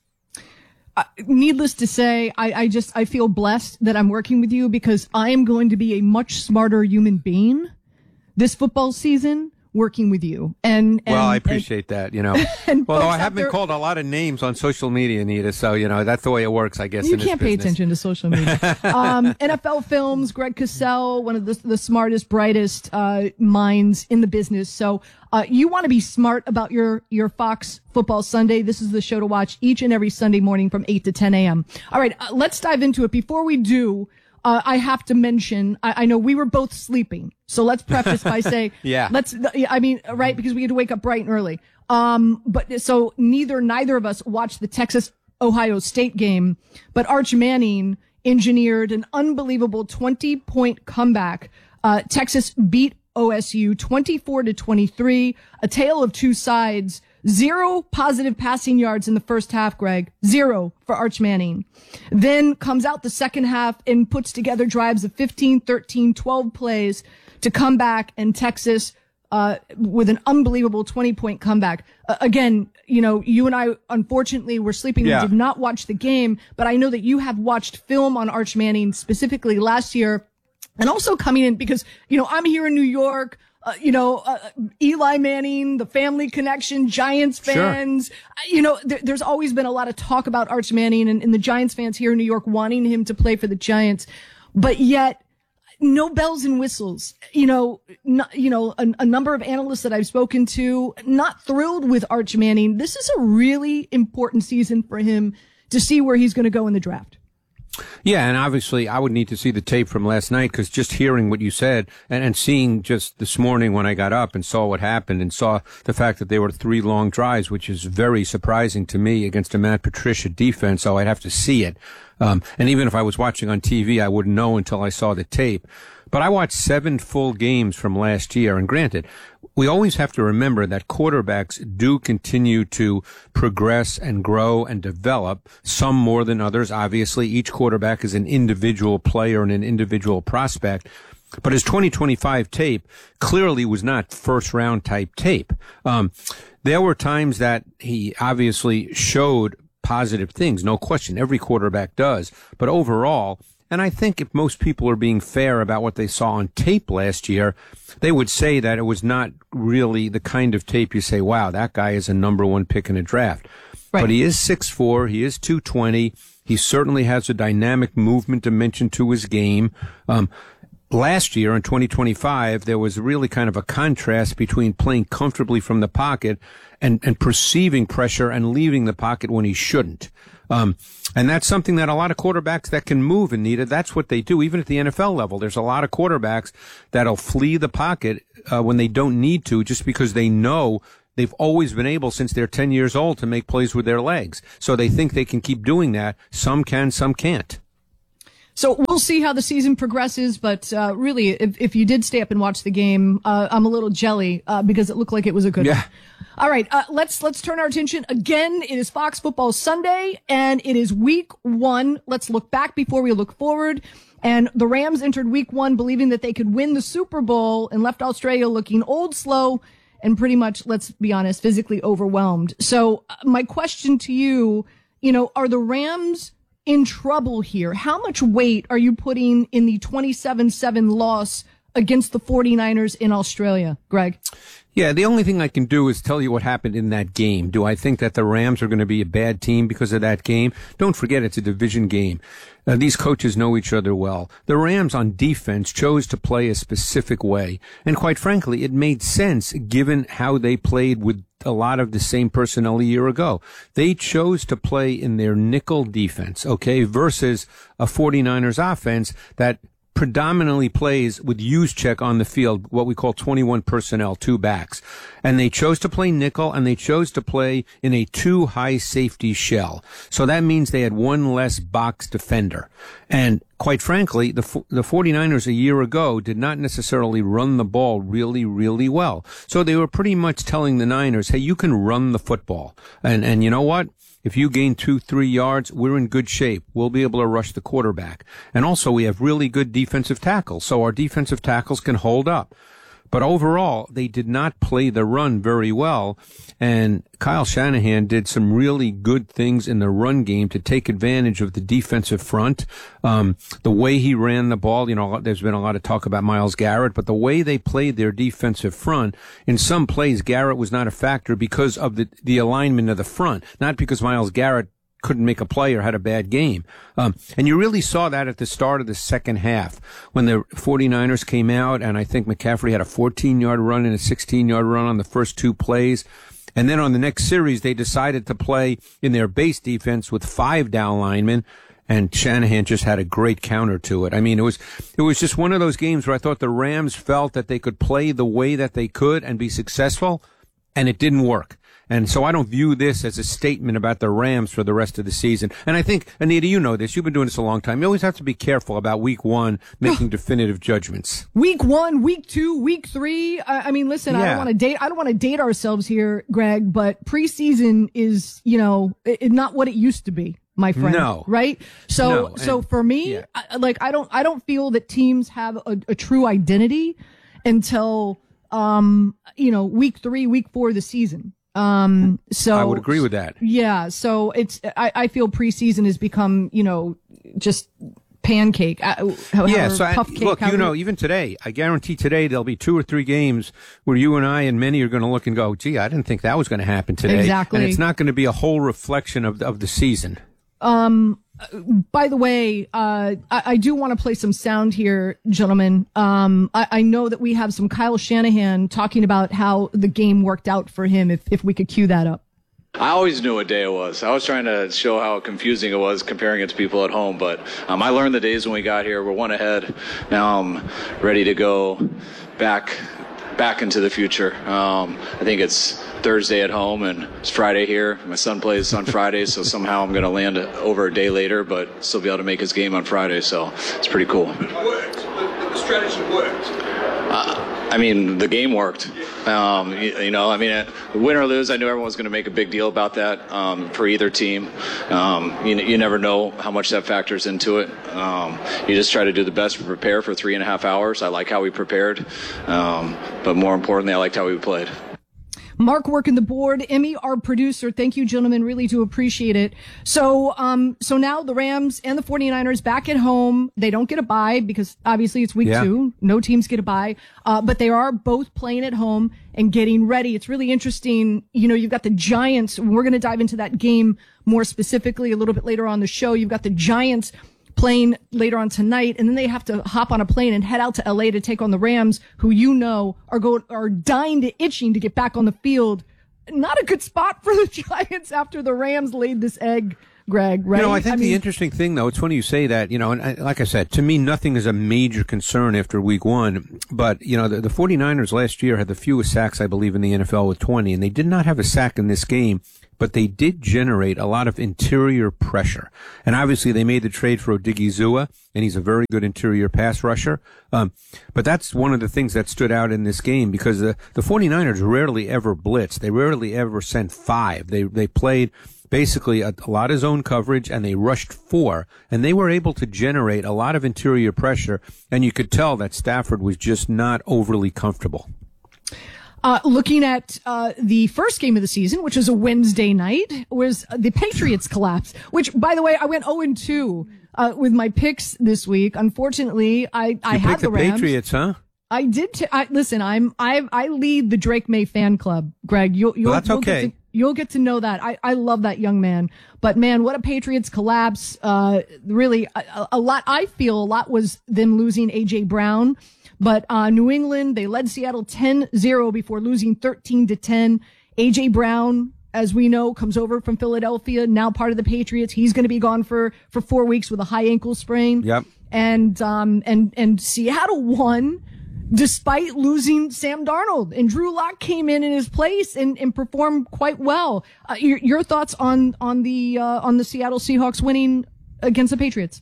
S4: Uh, needless to say, I, I just, I feel blessed that I'm working with you because I am going to be a much smarter human being this football season working with you. And, and
S5: well, I appreciate
S4: and,
S5: that, you know.
S4: and
S5: Although I
S4: out
S5: have been
S4: there,
S5: called a lot of names on social media, Anita, so, you know, that's the way it works, I guess,
S4: you
S5: in this
S4: can't pay
S5: business.
S4: attention to social media. um, N F L Films, Greg Cosell, one of the, the smartest, brightest uh, minds in the business. So uh, you want to be smart about your, your Fox Football Sunday. This is the show to watch each and every Sunday morning from eight to ten a.m. All right, uh, let's dive into it. Before we do, Uh, I have to mention, I, I know we were both sleeping. So let's preface by saying,
S5: yeah.
S4: let's, I mean, right, because we had to wake up bright and early. Um, but so neither, neither of us watched the Texas Ohio State game, but Arch Manning engineered an unbelievable twenty point comeback. Uh, Texas beat O S U twenty-four to twenty-three, a tale of two sides. Zero positive passing yards in the first half, Greg. Zero for Arch Manning. Then comes out the second half and puts together drives of fifteen, thirteen, twelve plays to come back, and Texas, uh, with an unbelievable twenty point comeback. Uh, again, you know, you and I, unfortunately, were sleeping.
S5: Yeah.
S4: We did not watch the game, but I know that you have watched film on Arch Manning specifically last year and also coming in because, you know, I'm here in New York. Uh, you know, uh, Eli Manning, the family connection, Giants fans. Sure. Uh, you know, there, there's always been a lot of talk about Arch Manning and, and the Giants fans here in New York wanting him to play for the Giants. But yet, no bells and whistles. You know, not, you know, a, a number of analysts that I've spoken to, not thrilled with Arch Manning. This is a really important season for him to see where he's going to go in the draft.
S5: Yeah, and obviously I would need to see the tape from last night because just hearing what you said and, and seeing just this morning when I got up and saw what happened and saw the fact that there were three long drives, which is very surprising to me against a Matt Patricia defense, so I'd have to see it. Um, and even if I was watching on T V, I wouldn't know until I saw the tape. But I watched seven full games from last year, and granted, we always have to remember that quarterbacks do continue to progress and grow and develop, some more than others. Obviously, each quarterback is an individual player and an individual prospect. But his twenty twenty-five tape clearly was not first-round type tape. Um, there were times that he obviously showed positive things, no question. Every quarterback does. But overall, And I think if most people are being fair about what they saw on tape last year, they would say that it was not really the kind of tape you say, wow, that guy is a number one pick in a draft. Right. But he is six foot four. He is two twenty. He certainly has a dynamic movement dimension to his game. Um, last year in twenty twenty-five, there was really kind of a contrast between playing comfortably from the pocket and, and perceiving pressure and leaving the pocket when he shouldn't. Um, and that's something that a lot of quarterbacks that can move, Anita, that's what they do. Even at the N F L level, there's a lot of quarterbacks that'll flee the pocket uh, when they don't need to, just because they know they've always been able since they're ten years old to make plays with their legs. So they think they can keep doing that. Some can, some can't.
S4: So we'll see how the season progresses, but uh, really, if, if you did stay up and watch the game, uh, I'm a little jelly uh, because it looked like it was a good
S5: yeah.
S4: one. All right, uh, let's let's turn our attention again. It is Fox Football Sunday, and it is Week One. Let's look back before we look forward. And the Rams entered Week One believing that they could win the Super Bowl and left Australia looking old, slow, and pretty much, let's be honest, physically overwhelmed. So uh, my question to you, you know, are the Rams in trouble here? How much weight are you putting in the twenty-seven seven loss against the 49ers in Australia, Greg?
S5: Yeah, the only thing I can do is tell you what happened in that game. Do I think that the Rams are going to be a bad team because of that game? Don't forget, it's a division game. Uh, these coaches know each other well. The Rams on defense chose to play a specific way. And quite frankly, it made sense given how they played with a lot of the same personnel a year ago. They chose to play in their nickel defense, okay, versus a 49ers offense that predominantly plays with Juszczyk on the field, what we call twenty-one personnel, two backs. And they chose to play nickel, and they chose to play in a two high safety shell. So that means they had one less box defender. And quite frankly, the the 49ers a year ago did not necessarily run the ball really, really well. So they were pretty much telling the Niners, hey, you can run the football. And and you know what? If you gain two, three yards, we're in good shape. We'll be able to rush the quarterback. And also, we have really good defensive tackles, so our defensive tackles can hold up. But overall, they did not play the run very well, and Kyle Shanahan did some really good things in the run game to take advantage of the defensive front. Um, the way he ran the ball, you know, there's been a lot of talk about Myles Garrett, but the way they played their defensive front, in some plays, Garrett was not a factor because of the, the alignment of the front, not because Myles Garrett couldn't make a play or had a bad game. Um, and you really saw that at the start of the second half when the 49ers came out, and I think McCaffrey had a fourteen-yard run and a sixteen-yard run on the first two plays. And then on the next series, they decided to play in their base defense with five down linemen, and Shanahan just had a great counter to it. I mean, it was it was just one of those games where I thought the Rams felt that they could play the way that they could and be successful, and it didn't work. And so I don't view this as a statement about the Rams for the rest of the season. And I think, Anita, you know this. You've been doing this a long time. You always have to be careful about week one making definitive judgments.
S4: Week one, week two, week three. I, I mean, listen,
S5: Yeah.
S4: I don't want to date. I don't want to date ourselves here, Greg. But preseason is, you know, it, it- not what it used to be, my friend.
S5: No.
S4: Right. So,
S5: No,
S4: so
S5: and-
S4: for me,
S5: yeah.
S4: I, like, I don't, I don't feel that teams have a, a true identity until, um, you know, week three, week four of the season. Um, so
S5: I would agree with that.
S4: Yeah. So it's, I, I feel preseason has become, you know, just pancake. Uh, however,
S5: Yeah, so I,
S4: puff cake,
S5: look, you
S4: however-
S5: know, even today, I guarantee today there'll be two or three games where you and I and many are going to look and go, gee, I didn't think that was going to happen today.
S4: Exactly.
S5: And it's not going to be a whole reflection of, of the season.
S4: Um, by the way, uh, I, I do want to play some sound here, gentlemen. Um, I, I know that we have some Kyle Shanahan talking about how the game worked out for him. If, if we could cue that up.
S2: I always knew what day it was. I was trying to show how confusing it was comparing it to people at home, but um, I learned the days when we got here. We're one ahead. Now I'm ready to go back back into the future. Um, I think it's Thursday at home and it's Friday here. My son plays on Friday, so somehow I'm going to land over a day later, but still be able to make his game on Friday, so it's pretty cool.
S10: It worked. The, the strategy worked.
S2: Uh, I mean, the game worked. Um, you, you know, I mean, uh, win or lose, I knew everyone was going to make a big deal about that um, for either team. Um, you, you never know how much that factors into it. Um, you just try to do the best to prepare for three and a half hours. I like how we prepared, um, but more importantly, I liked how we played.
S4: Mark working the board. Emmy, our producer. Thank you, gentlemen. Really do appreciate it. So, um, so now the Rams and the 49ers back at home. They don't get a bye because obviously it's week
S5: Yeah.
S4: two. No teams get a bye. Uh, but they are both playing at home and getting ready. It's really interesting. You know, you've got the Giants. We're going to dive into that game more specifically a little bit later on the show. You've got the Giants playing later on tonight, and then they have to hop on a plane and head out to L A to take on the Rams, who you know are going are dying to itching to get back on the field. Not a good spot for the Giants after the Rams laid this egg, Greg. Right?
S5: You know, I think
S4: I
S5: the
S4: mean,
S5: interesting thing, though, it's funny you say that, you know, and I, like I said, to me, nothing is a major concern after week one. But, you know, the, the 49ers last year had the fewest sacks, I believe, in the N F L with twenty, and they did not have a sack in this game. But they did generate a lot of interior pressure. And obviously they made the trade for Odigizua, and he's a very good interior pass rusher. Um, but that's one of the things that stood out in this game because the, the 49ers rarely ever blitzed. They rarely ever sent five. They, they played basically a, a lot of zone coverage, and they rushed four, and they were able to generate a lot of interior pressure, and you could tell that Stafford was just not overly comfortable.
S4: Uh, looking at uh, the first game of the season, which is a Wednesday night, was the Patriots collapse, which, by the way, I went oh and two uh, with my picks this week. Unfortunately, I, I
S5: You
S4: had
S5: picked
S4: the
S5: the
S4: Rams.
S5: Patriots, huh?
S4: I did. T- I, listen, I'm I I lead the Drake May fan club, Greg. You'll, you'll,
S5: Well, that's
S4: you'll
S5: okay.
S4: Get to, you'll get to know that. I, I love that young man. But man, what a Patriots collapse. Uh, really, a, a lot. I feel a lot was them losing A J Brown. But uh, New England, they led Seattle ten zero before losing thirteen to ten. A J Brown, as we know, comes over from Philadelphia, now part of the Patriots. He's going to be gone for, for four weeks with a high ankle sprain.
S5: Yep.
S4: And, um, and, and Seattle won despite losing Sam Darnold, and Drew Lock came in in his place and, and performed quite well. Uh, your, your thoughts on, on the, uh, on the Seattle Seahawks winning against the Patriots?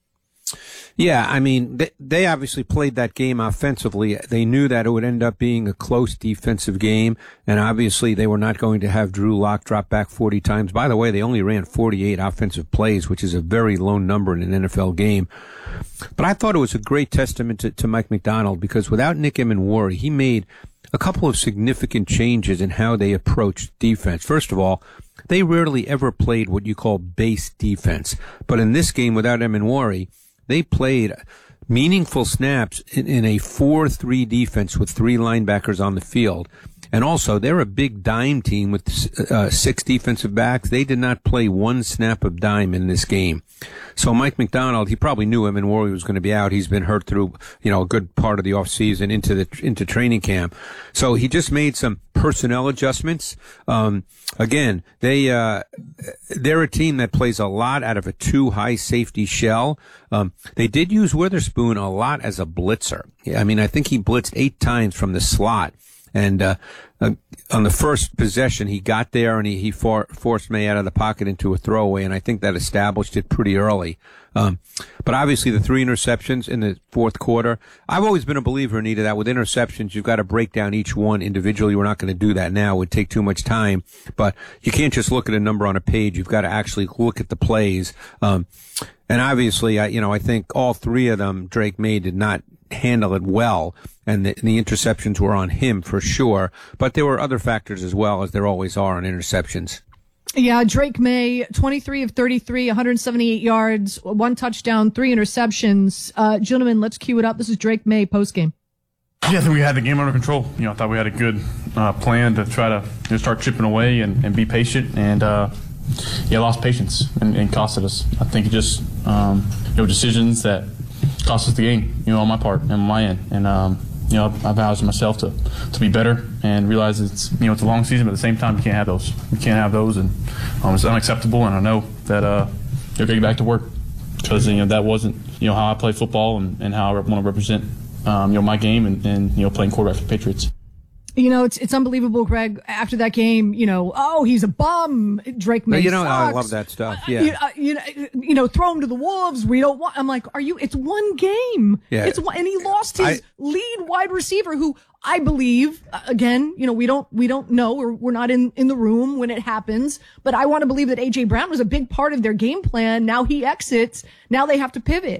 S5: Yeah, I mean, they, they obviously played that game offensively. They knew that it would end up being a close defensive game, and obviously they were not going to have Drew Lock drop back forty times. By the way, they only ran forty-eight offensive plays, which is a very low number in an N F L game. But I thought it was a great testament to, to Mike Macdonald because without Nick Emenwari, he made a couple of significant changes in how they approached defense. First of all, they rarely ever played what you call base defense. But in this game, without Emenwari, they played meaningful snaps in, in a four three defense with three linebackers on the field. And also, they're a big dime team with uh, six defensive backs. They did not play one snap of dime in this game. So Mike Macdonald, he probably knew Emenwari was going to be out. He's been hurt through, you know, a good part of the offseason into the into training camp. So he just made some personnel adjustments. Um, again, they uh, they're a team that plays a lot out of a two high safety shell. Um, they did use Witherspoon a lot as a blitzer. I mean, I think he blitzed eight times from the slot. And uh, uh, on the first possession, he got there and he, he for, forced May out of the pocket into a throwaway, and I think that established it pretty early. Um, but obviously, the three interceptions in the fourth quarter, I've always been a believer, Anita, that with interceptions, you've got to break down each one individually. We're not going to do that now. It would take too much time. But you can't just look at a number on a page. You've got to actually look at the plays. Um, and obviously, I, you know, I think all three of them, Drake May did not handle it well, and the, the interceptions were on him for sure. But there were other factors as well, as there always are on interceptions.
S4: Yeah, Drake May, twenty-three of thirty-three, one hundred seventy-eight yards, one touchdown, three interceptions. Uh, gentlemen, let's cue it up. This is Drake May postgame.
S14: Yeah, I think we had the game under control. You know, I thought we had a good uh, plan to try to you know, start chipping away and, and be patient. And uh, yeah, lost patience and, and costed us. I think it just um, you know decisions that cost us the game. You know, on my part and on my end. And um, you know, I vowed to myself to to be better and realize it's you know it's a long season, but at the same time you can't have those. You can't have those, and um, it's unacceptable. And I know that uh, they're getting back to work because you know that wasn't you know how I play football and, and how I want to represent um, you know my game and, and you know playing quarterback for the Patriots.
S4: You know, it's it's unbelievable, Greg. After that game, you know, oh, he's a bum. Drake May
S5: You know,
S4: sucks.
S5: I love that stuff. Yeah.
S4: You, uh, you know, you know, throw him to the wolves. We don't want. I'm like, are you? It's one game.
S5: Yeah.
S4: It's one, and he lost his
S5: I,
S4: lead wide receiver, who I believe, uh, again, you know, we don't we don't know, or we're not in in the room when it happens. But I want to believe that A J Brown was a big part of their game plan. Now he exits. Now they have to pivot.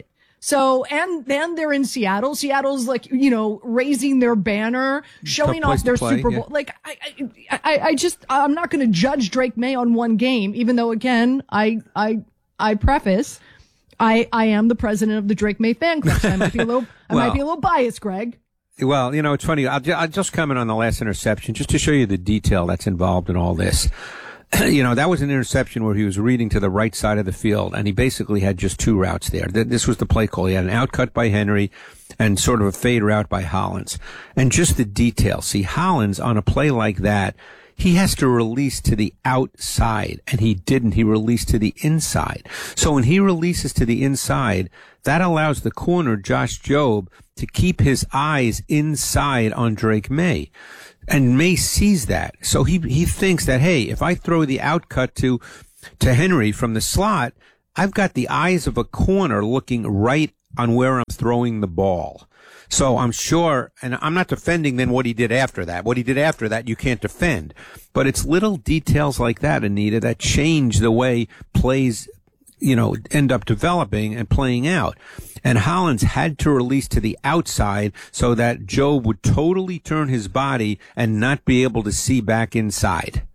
S4: So, and then they're in Seattle. Seattle's like, you know, raising their banner, showing
S5: Tough place
S4: off their
S5: to play,
S4: Super Bowl.
S5: yeah.
S4: Like, I, I, I, I just, I'm not going to judge Drake May on one game, even though, again, I, I, I preface, I, I am the president of the Drake May fan club. So I might be a little, I
S5: Well-
S4: might be a little biased, Greg.
S5: Well, you know, it's funny. I'll, ju- I'll just comment on the last interception just to show you the detail that's involved in all this. You know, that was an interception where he was reading to the right side of the field, and he basically had just two routes there. Th- This was the play call. He had an outcut by Henry and sort of a fade route by Hollins. And just the detail. See, Hollins, on a play like that, he has to release to the outside, and he didn't. He released to the inside. So when he releases to the inside, that allows the corner, Josh Jobe, to keep his eyes inside on Drake May. And May sees that. So he he thinks that, hey, if I throw the outcut to to Henry from the slot, I've got the eyes of a corner looking right on where I'm throwing the ball. So I'm sure, and I'm not defending then what he did after that. What he did after that, you can't defend. But it's little details like that, Anita, that change the way plays, you know, end up developing and playing out. And Hollins had to release to the outside so that Joe would totally turn his body and not be able to see back inside.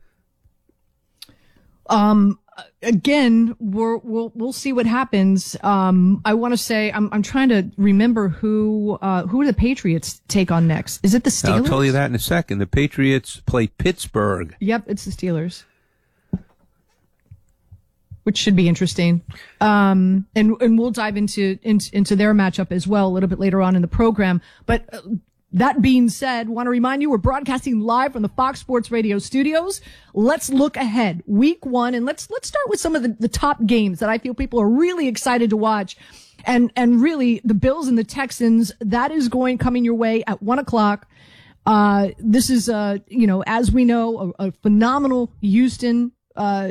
S4: Um, again, we're, we'll, we'll see what happens. Um, I want to say, I'm, I'm trying to remember who, uh, who do the Patriots take on next? Is it the Steelers?
S5: I'll tell you that in a second. The Patriots play Pittsburgh.
S4: Yep, it's the Steelers. Which should be interesting. Um, and, and we'll dive into, into, into their matchup as well a little bit later on in the program. But uh, that being said, want to remind you, we're broadcasting live from the Fox Sports Radio studios. Let's look ahead. Week one, and let's, let's start with some of the, the top games that I feel people are really excited to watch. And, and really the Bills and the Texans, that is going, coming your way at one o'clock. Uh, this is, uh, you know, as we know, a, a phenomenal Houston, uh,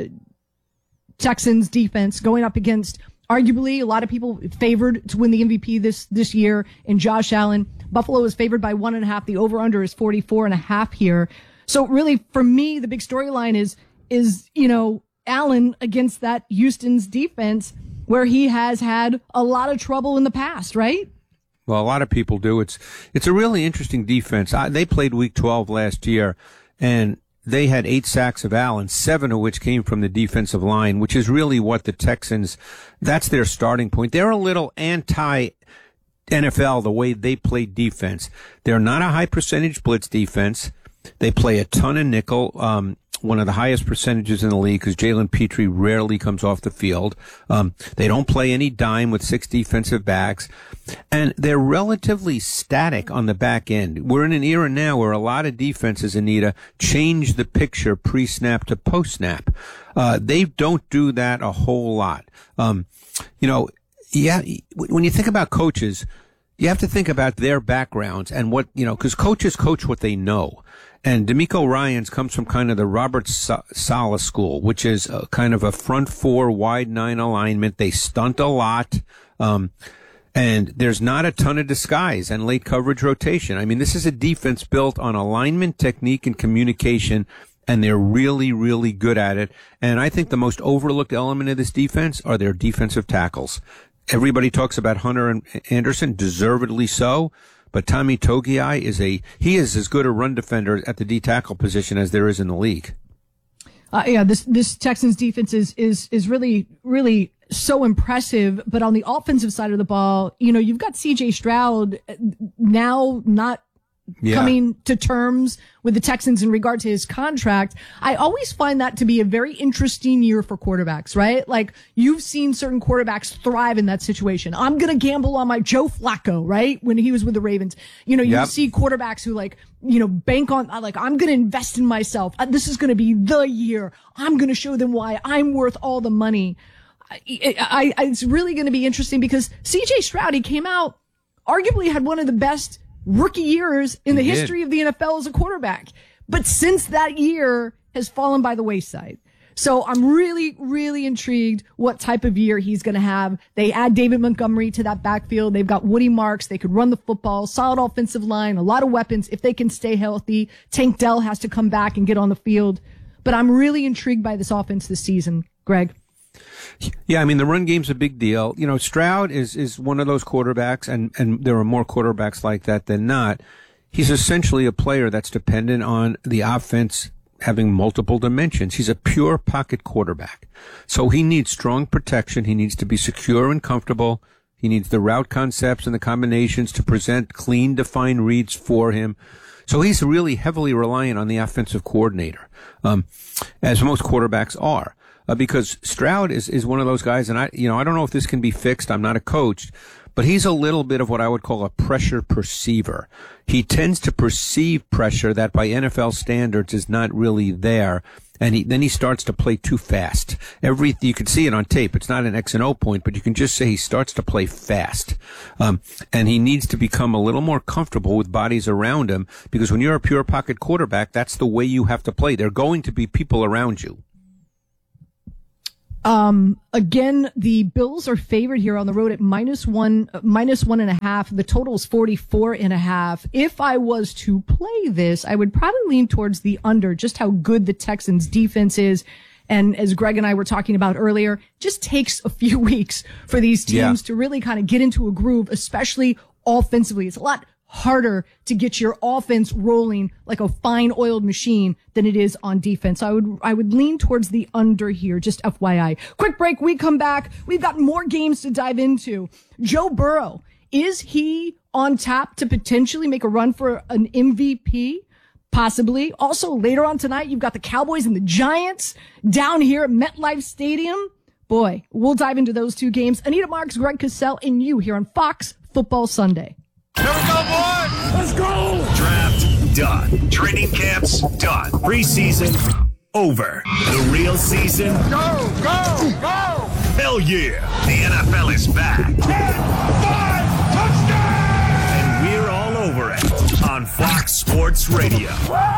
S4: Texans defense going up against arguably a lot of people favored to win the M V P this, this year in Josh Allen. Buffalo is favored by one and a half. The over under is forty-four and a half here. So really for me, the big storyline is, is, you know, Allen against that Houston's defense where he has had a lot of trouble in the past, right?
S5: Well, a lot of people do. It's, it's a really interesting defense. I, they played week twelve last year, and they had eight sacks of Allen, seven of which came from the defensive line, which is really what the Texans, that's their starting point. They're a little anti-N F L the way they play defense. They're not a high percentage blitz defense. They play a ton of nickel, um, one of the highest percentages in the league because Jalen Petrie rarely comes off the field. Um, they don't play any dime with six defensive backs. And they're relatively static on the back end. We're in an era now where a lot of defenses, Anita, change the picture pre-snap to post-snap. Uh, they don't do that a whole lot. Um, you know, yeah, when you think about coaches, you have to think about their backgrounds and what, you know, because coaches coach what they know. And D'Amico Ryans comes from kind of the Robert Saleh school, which is a kind of a front four, wide nine alignment. They stunt a lot. Um, and there's not a ton of disguise and late coverage rotation. I mean, this is a defense built on alignment, technique, and communication, and they're really, really good at it. And I think the most overlooked element of this defense are their defensive tackles. Everybody talks about Hunter and Anderson, deservedly so. But Tommy Togiai is a, he is as good a run defender at the D tackle position as there is in the league.
S4: Uh, yeah, this, this Texans defense is, is, is really, really so impressive. But on the offensive side of the ball, you know, you've got C J Stroud now not yeah. coming to terms with the Texans in regard to his contract. I always find that to be a very interesting year for quarterbacks, right? Like you've seen certain quarterbacks thrive in that situation. I'm going to gamble on my Joe Flacco, right? When he was with the Ravens, you know, you yep. see quarterbacks who like, you know, bank on, like, I'm going to invest in myself. This is going to be the year. I'm going to show them why I'm worth all the money. I, I, I it's really going to be interesting because C J Stroud, he came out, arguably had one of the best rookie years in the he history did. of the N F L as a quarterback. But since that year has fallen by the wayside. So I'm really, really intrigued what type of year he's going to have. They add David Montgomery to that backfield. They've got Woody Marks. They could run the football, solid offensive line, a lot of weapons if they can stay healthy. Tank Dell has to come back and get on the field. But I'm really intrigued by this offense this season, Greg.
S5: Yeah, I mean, the run game's a big deal. You know, Stroud is, is one of those quarterbacks, and, and there are more quarterbacks like that than not. He's essentially a player that's dependent on the offense having multiple dimensions. He's a pure pocket quarterback. So he needs strong protection. He needs to be secure and comfortable. He needs the route concepts and the combinations to present clean, defined reads for him. So he's really heavily reliant on the offensive coordinator, um, as most quarterbacks are. Uh, because Stroud is, is one of those guys, and I, you know, I don't know if this can be fixed. I'm not a coach, but he's a little bit of what I would call a pressure perceiver. He tends to perceive pressure that by N F L standards is not really there. And he, then he starts to play too fast. Every, you can see it on tape. It's not an X and O point, but you can just say he starts to play fast. Um, and he needs to become a little more comfortable with bodies around him, because when you're a pure pocket quarterback, that's the way you have to play. There are going to be people around you.
S4: Um, again, the Bills are favored here on the road at minus one, uh, minus one and a half. The total is forty-four and a half. If I was to play this, I would probably lean towards the under, just how good the Texans defense is. And as Greg and I were talking about earlier, just takes a few weeks for these teams
S5: Yeah.
S4: to really kind of get into a groove, especially offensively. It's a lot harder to get your offense rolling like a fine oiled machine than it is on defense. I would, I would lean towards the under here, just F Y I. Quick break. We come back. We've got more games to dive into. Joe Burrow, is he on tap to potentially make a run for an M V P? Possibly. Also later on tonight, you've got the Cowboys and the Giants down here at MetLife Stadium. Boy, we'll dive into those two games. Anita Marks, Greg Cassell, and you here on Fox Football Sunday.
S3: Here we go, boys! Let's go! Draft done. Training camps done. Preseason over. The real season. Go, go, go! Hell yeah! The N F L is back. ten, five, touchdown! And we're all over it on Fox Sports Radio.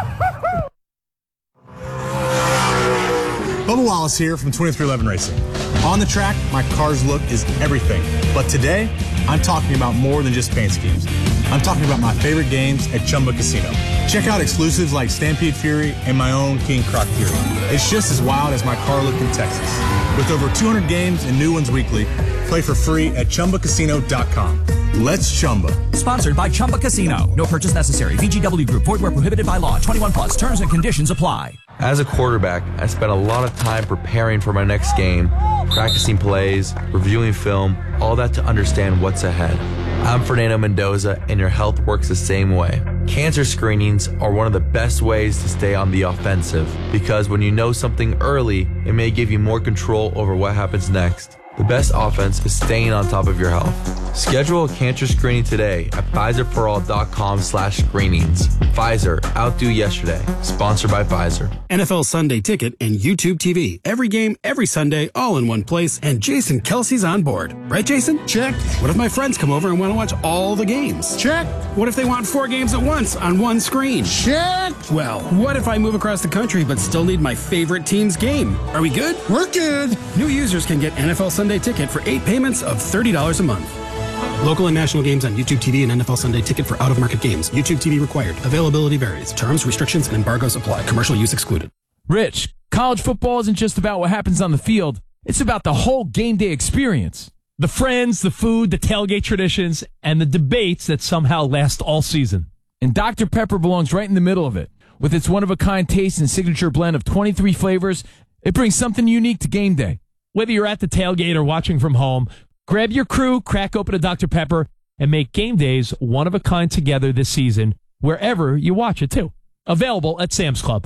S1: Bubba Wallace here from twenty-three eleven Racing. On the track, my car's look is everything. But today, I'm talking about more than just paint schemes. I'm talking about my favorite games at Chumba Casino. Check out exclusives like Stampede Fury and my own King Croc Fury. It's just as wild as my car look in Texas. With over two hundred games and new ones weekly, play for free at chumba casino dot com. Let's Chumba.
S6: Sponsored by Chumba Casino. No purchase necessary. V G W Group. Void where prohibited by law. twenty-one plus. Terms and conditions apply.
S12: As a quarterback, I spent a lot of time preparing for my next game, practicing plays, reviewing film, all that to understand what's ahead. I'm Fernando Mendoza, and your health works the same way. Cancer screenings are one of the best ways to stay on the offensive, because when you know something early, it may give you more control over what happens next. The best offense is staying on top of your health. Schedule a cancer screening today at Pfizer For All dot com slash screenings. Pfizer, outdo yesterday. Sponsored by Pfizer.
S13: N F L Sunday Ticket and YouTube T V. Every game, every Sunday, all in one place, and Jason Kelsey's on board. Right, Jason? Check. What if my friends come over and want to watch all the games? Check. What if they want four games at once on one screen? Check. Well, what if I move across the country but still need my favorite team's game? Are we good? We're good. New users can get N F L Sunday Ticket for eight payments of thirty dollars a month. Local and national games on YouTube T V and N F L Sunday Ticket for out-of-market games. YouTube T V required. Availability varies. Terms, restrictions, and embargoes apply. Commercial use excluded.
S15: Rich, college football isn't just about what happens on the field. It's about the whole game day experience. The friends, the food, the tailgate traditions, and the debates that somehow last all season. And Doctor Pepper belongs right in the middle of it. With its one-of-a-kind taste and signature blend of twenty-three flavors, it brings something unique to game day. Whether you're at the tailgate or watching from home, grab your crew, crack open a Doctor Pepper, and make game days one of a kind together this season, wherever you watch it too. Available at Sam's Club.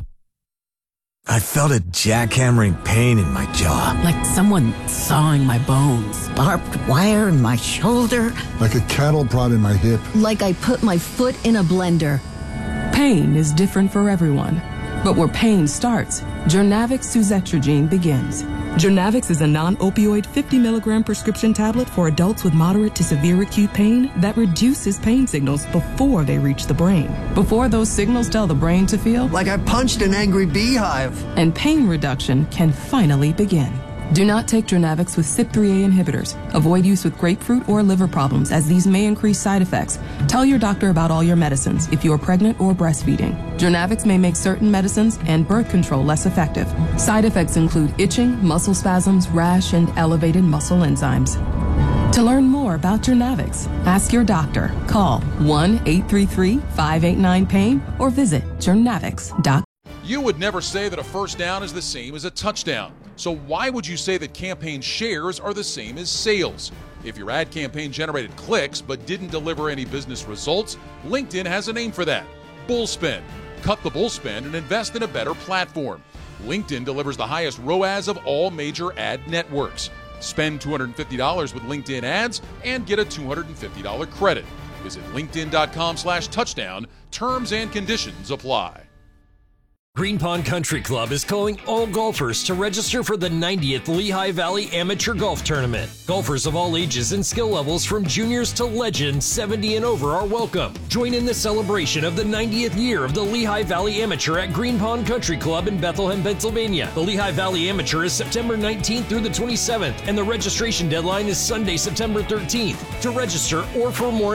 S16: I felt a jackhammering pain in my jaw.
S17: Like someone sawing my bones.
S18: Barbed wire in my shoulder.
S19: Like a cattle prod in my hip.
S18: Like I put my foot in a blender.
S20: Pain is different for everyone. But where pain starts, Jernavix suzetrigine begins. Jernavix is a non-opioid fifty milligram prescription tablet for adults with moderate to severe acute pain that reduces pain signals before they reach the brain. Before those signals tell the brain to feel
S19: like I punched an angry beehive.
S20: And pain reduction can finally begin. Do not take Jernavix with C Y P three A inhibitors. Avoid use with grapefruit or liver problems, as these may increase side effects. Tell your doctor about all your medicines if you are pregnant or breastfeeding. Jernavix may make certain medicines and birth control less effective. Side effects include itching, muscle spasms, rash, and elevated muscle enzymes. To learn more about Jernavix, ask your doctor. Call one eight three three, five eight nine, pain or visit jernavix dot com.
S7: You would never say that a first down is the same as a touchdown. So why would you say that campaign shares are the same as sales? If your ad campaign generated clicks but didn't deliver any business results, LinkedIn has a name for that: Bullspend. Cut the bullspend and invest in a better platform. LinkedIn delivers the highest R O A S of all major ad networks. Spend two hundred fifty dollars with LinkedIn ads and get a two hundred fifty dollars credit. Visit linkedin.com slash touchdown. Terms and conditions apply.
S8: Green Pond Country Club is calling all golfers to register for the ninetieth Lehigh Valley Amateur Golf Tournament. Golfers of all ages and skill levels from juniors to legends seventy and over are welcome. Join in the celebration of the ninetieth year of the Lehigh Valley Amateur at Green Pond Country Club in Bethlehem, Pennsylvania. The Lehigh Valley Amateur is September nineteenth through the twenty-seventh, and the registration deadline is Sunday, September thirteenth. To register or for more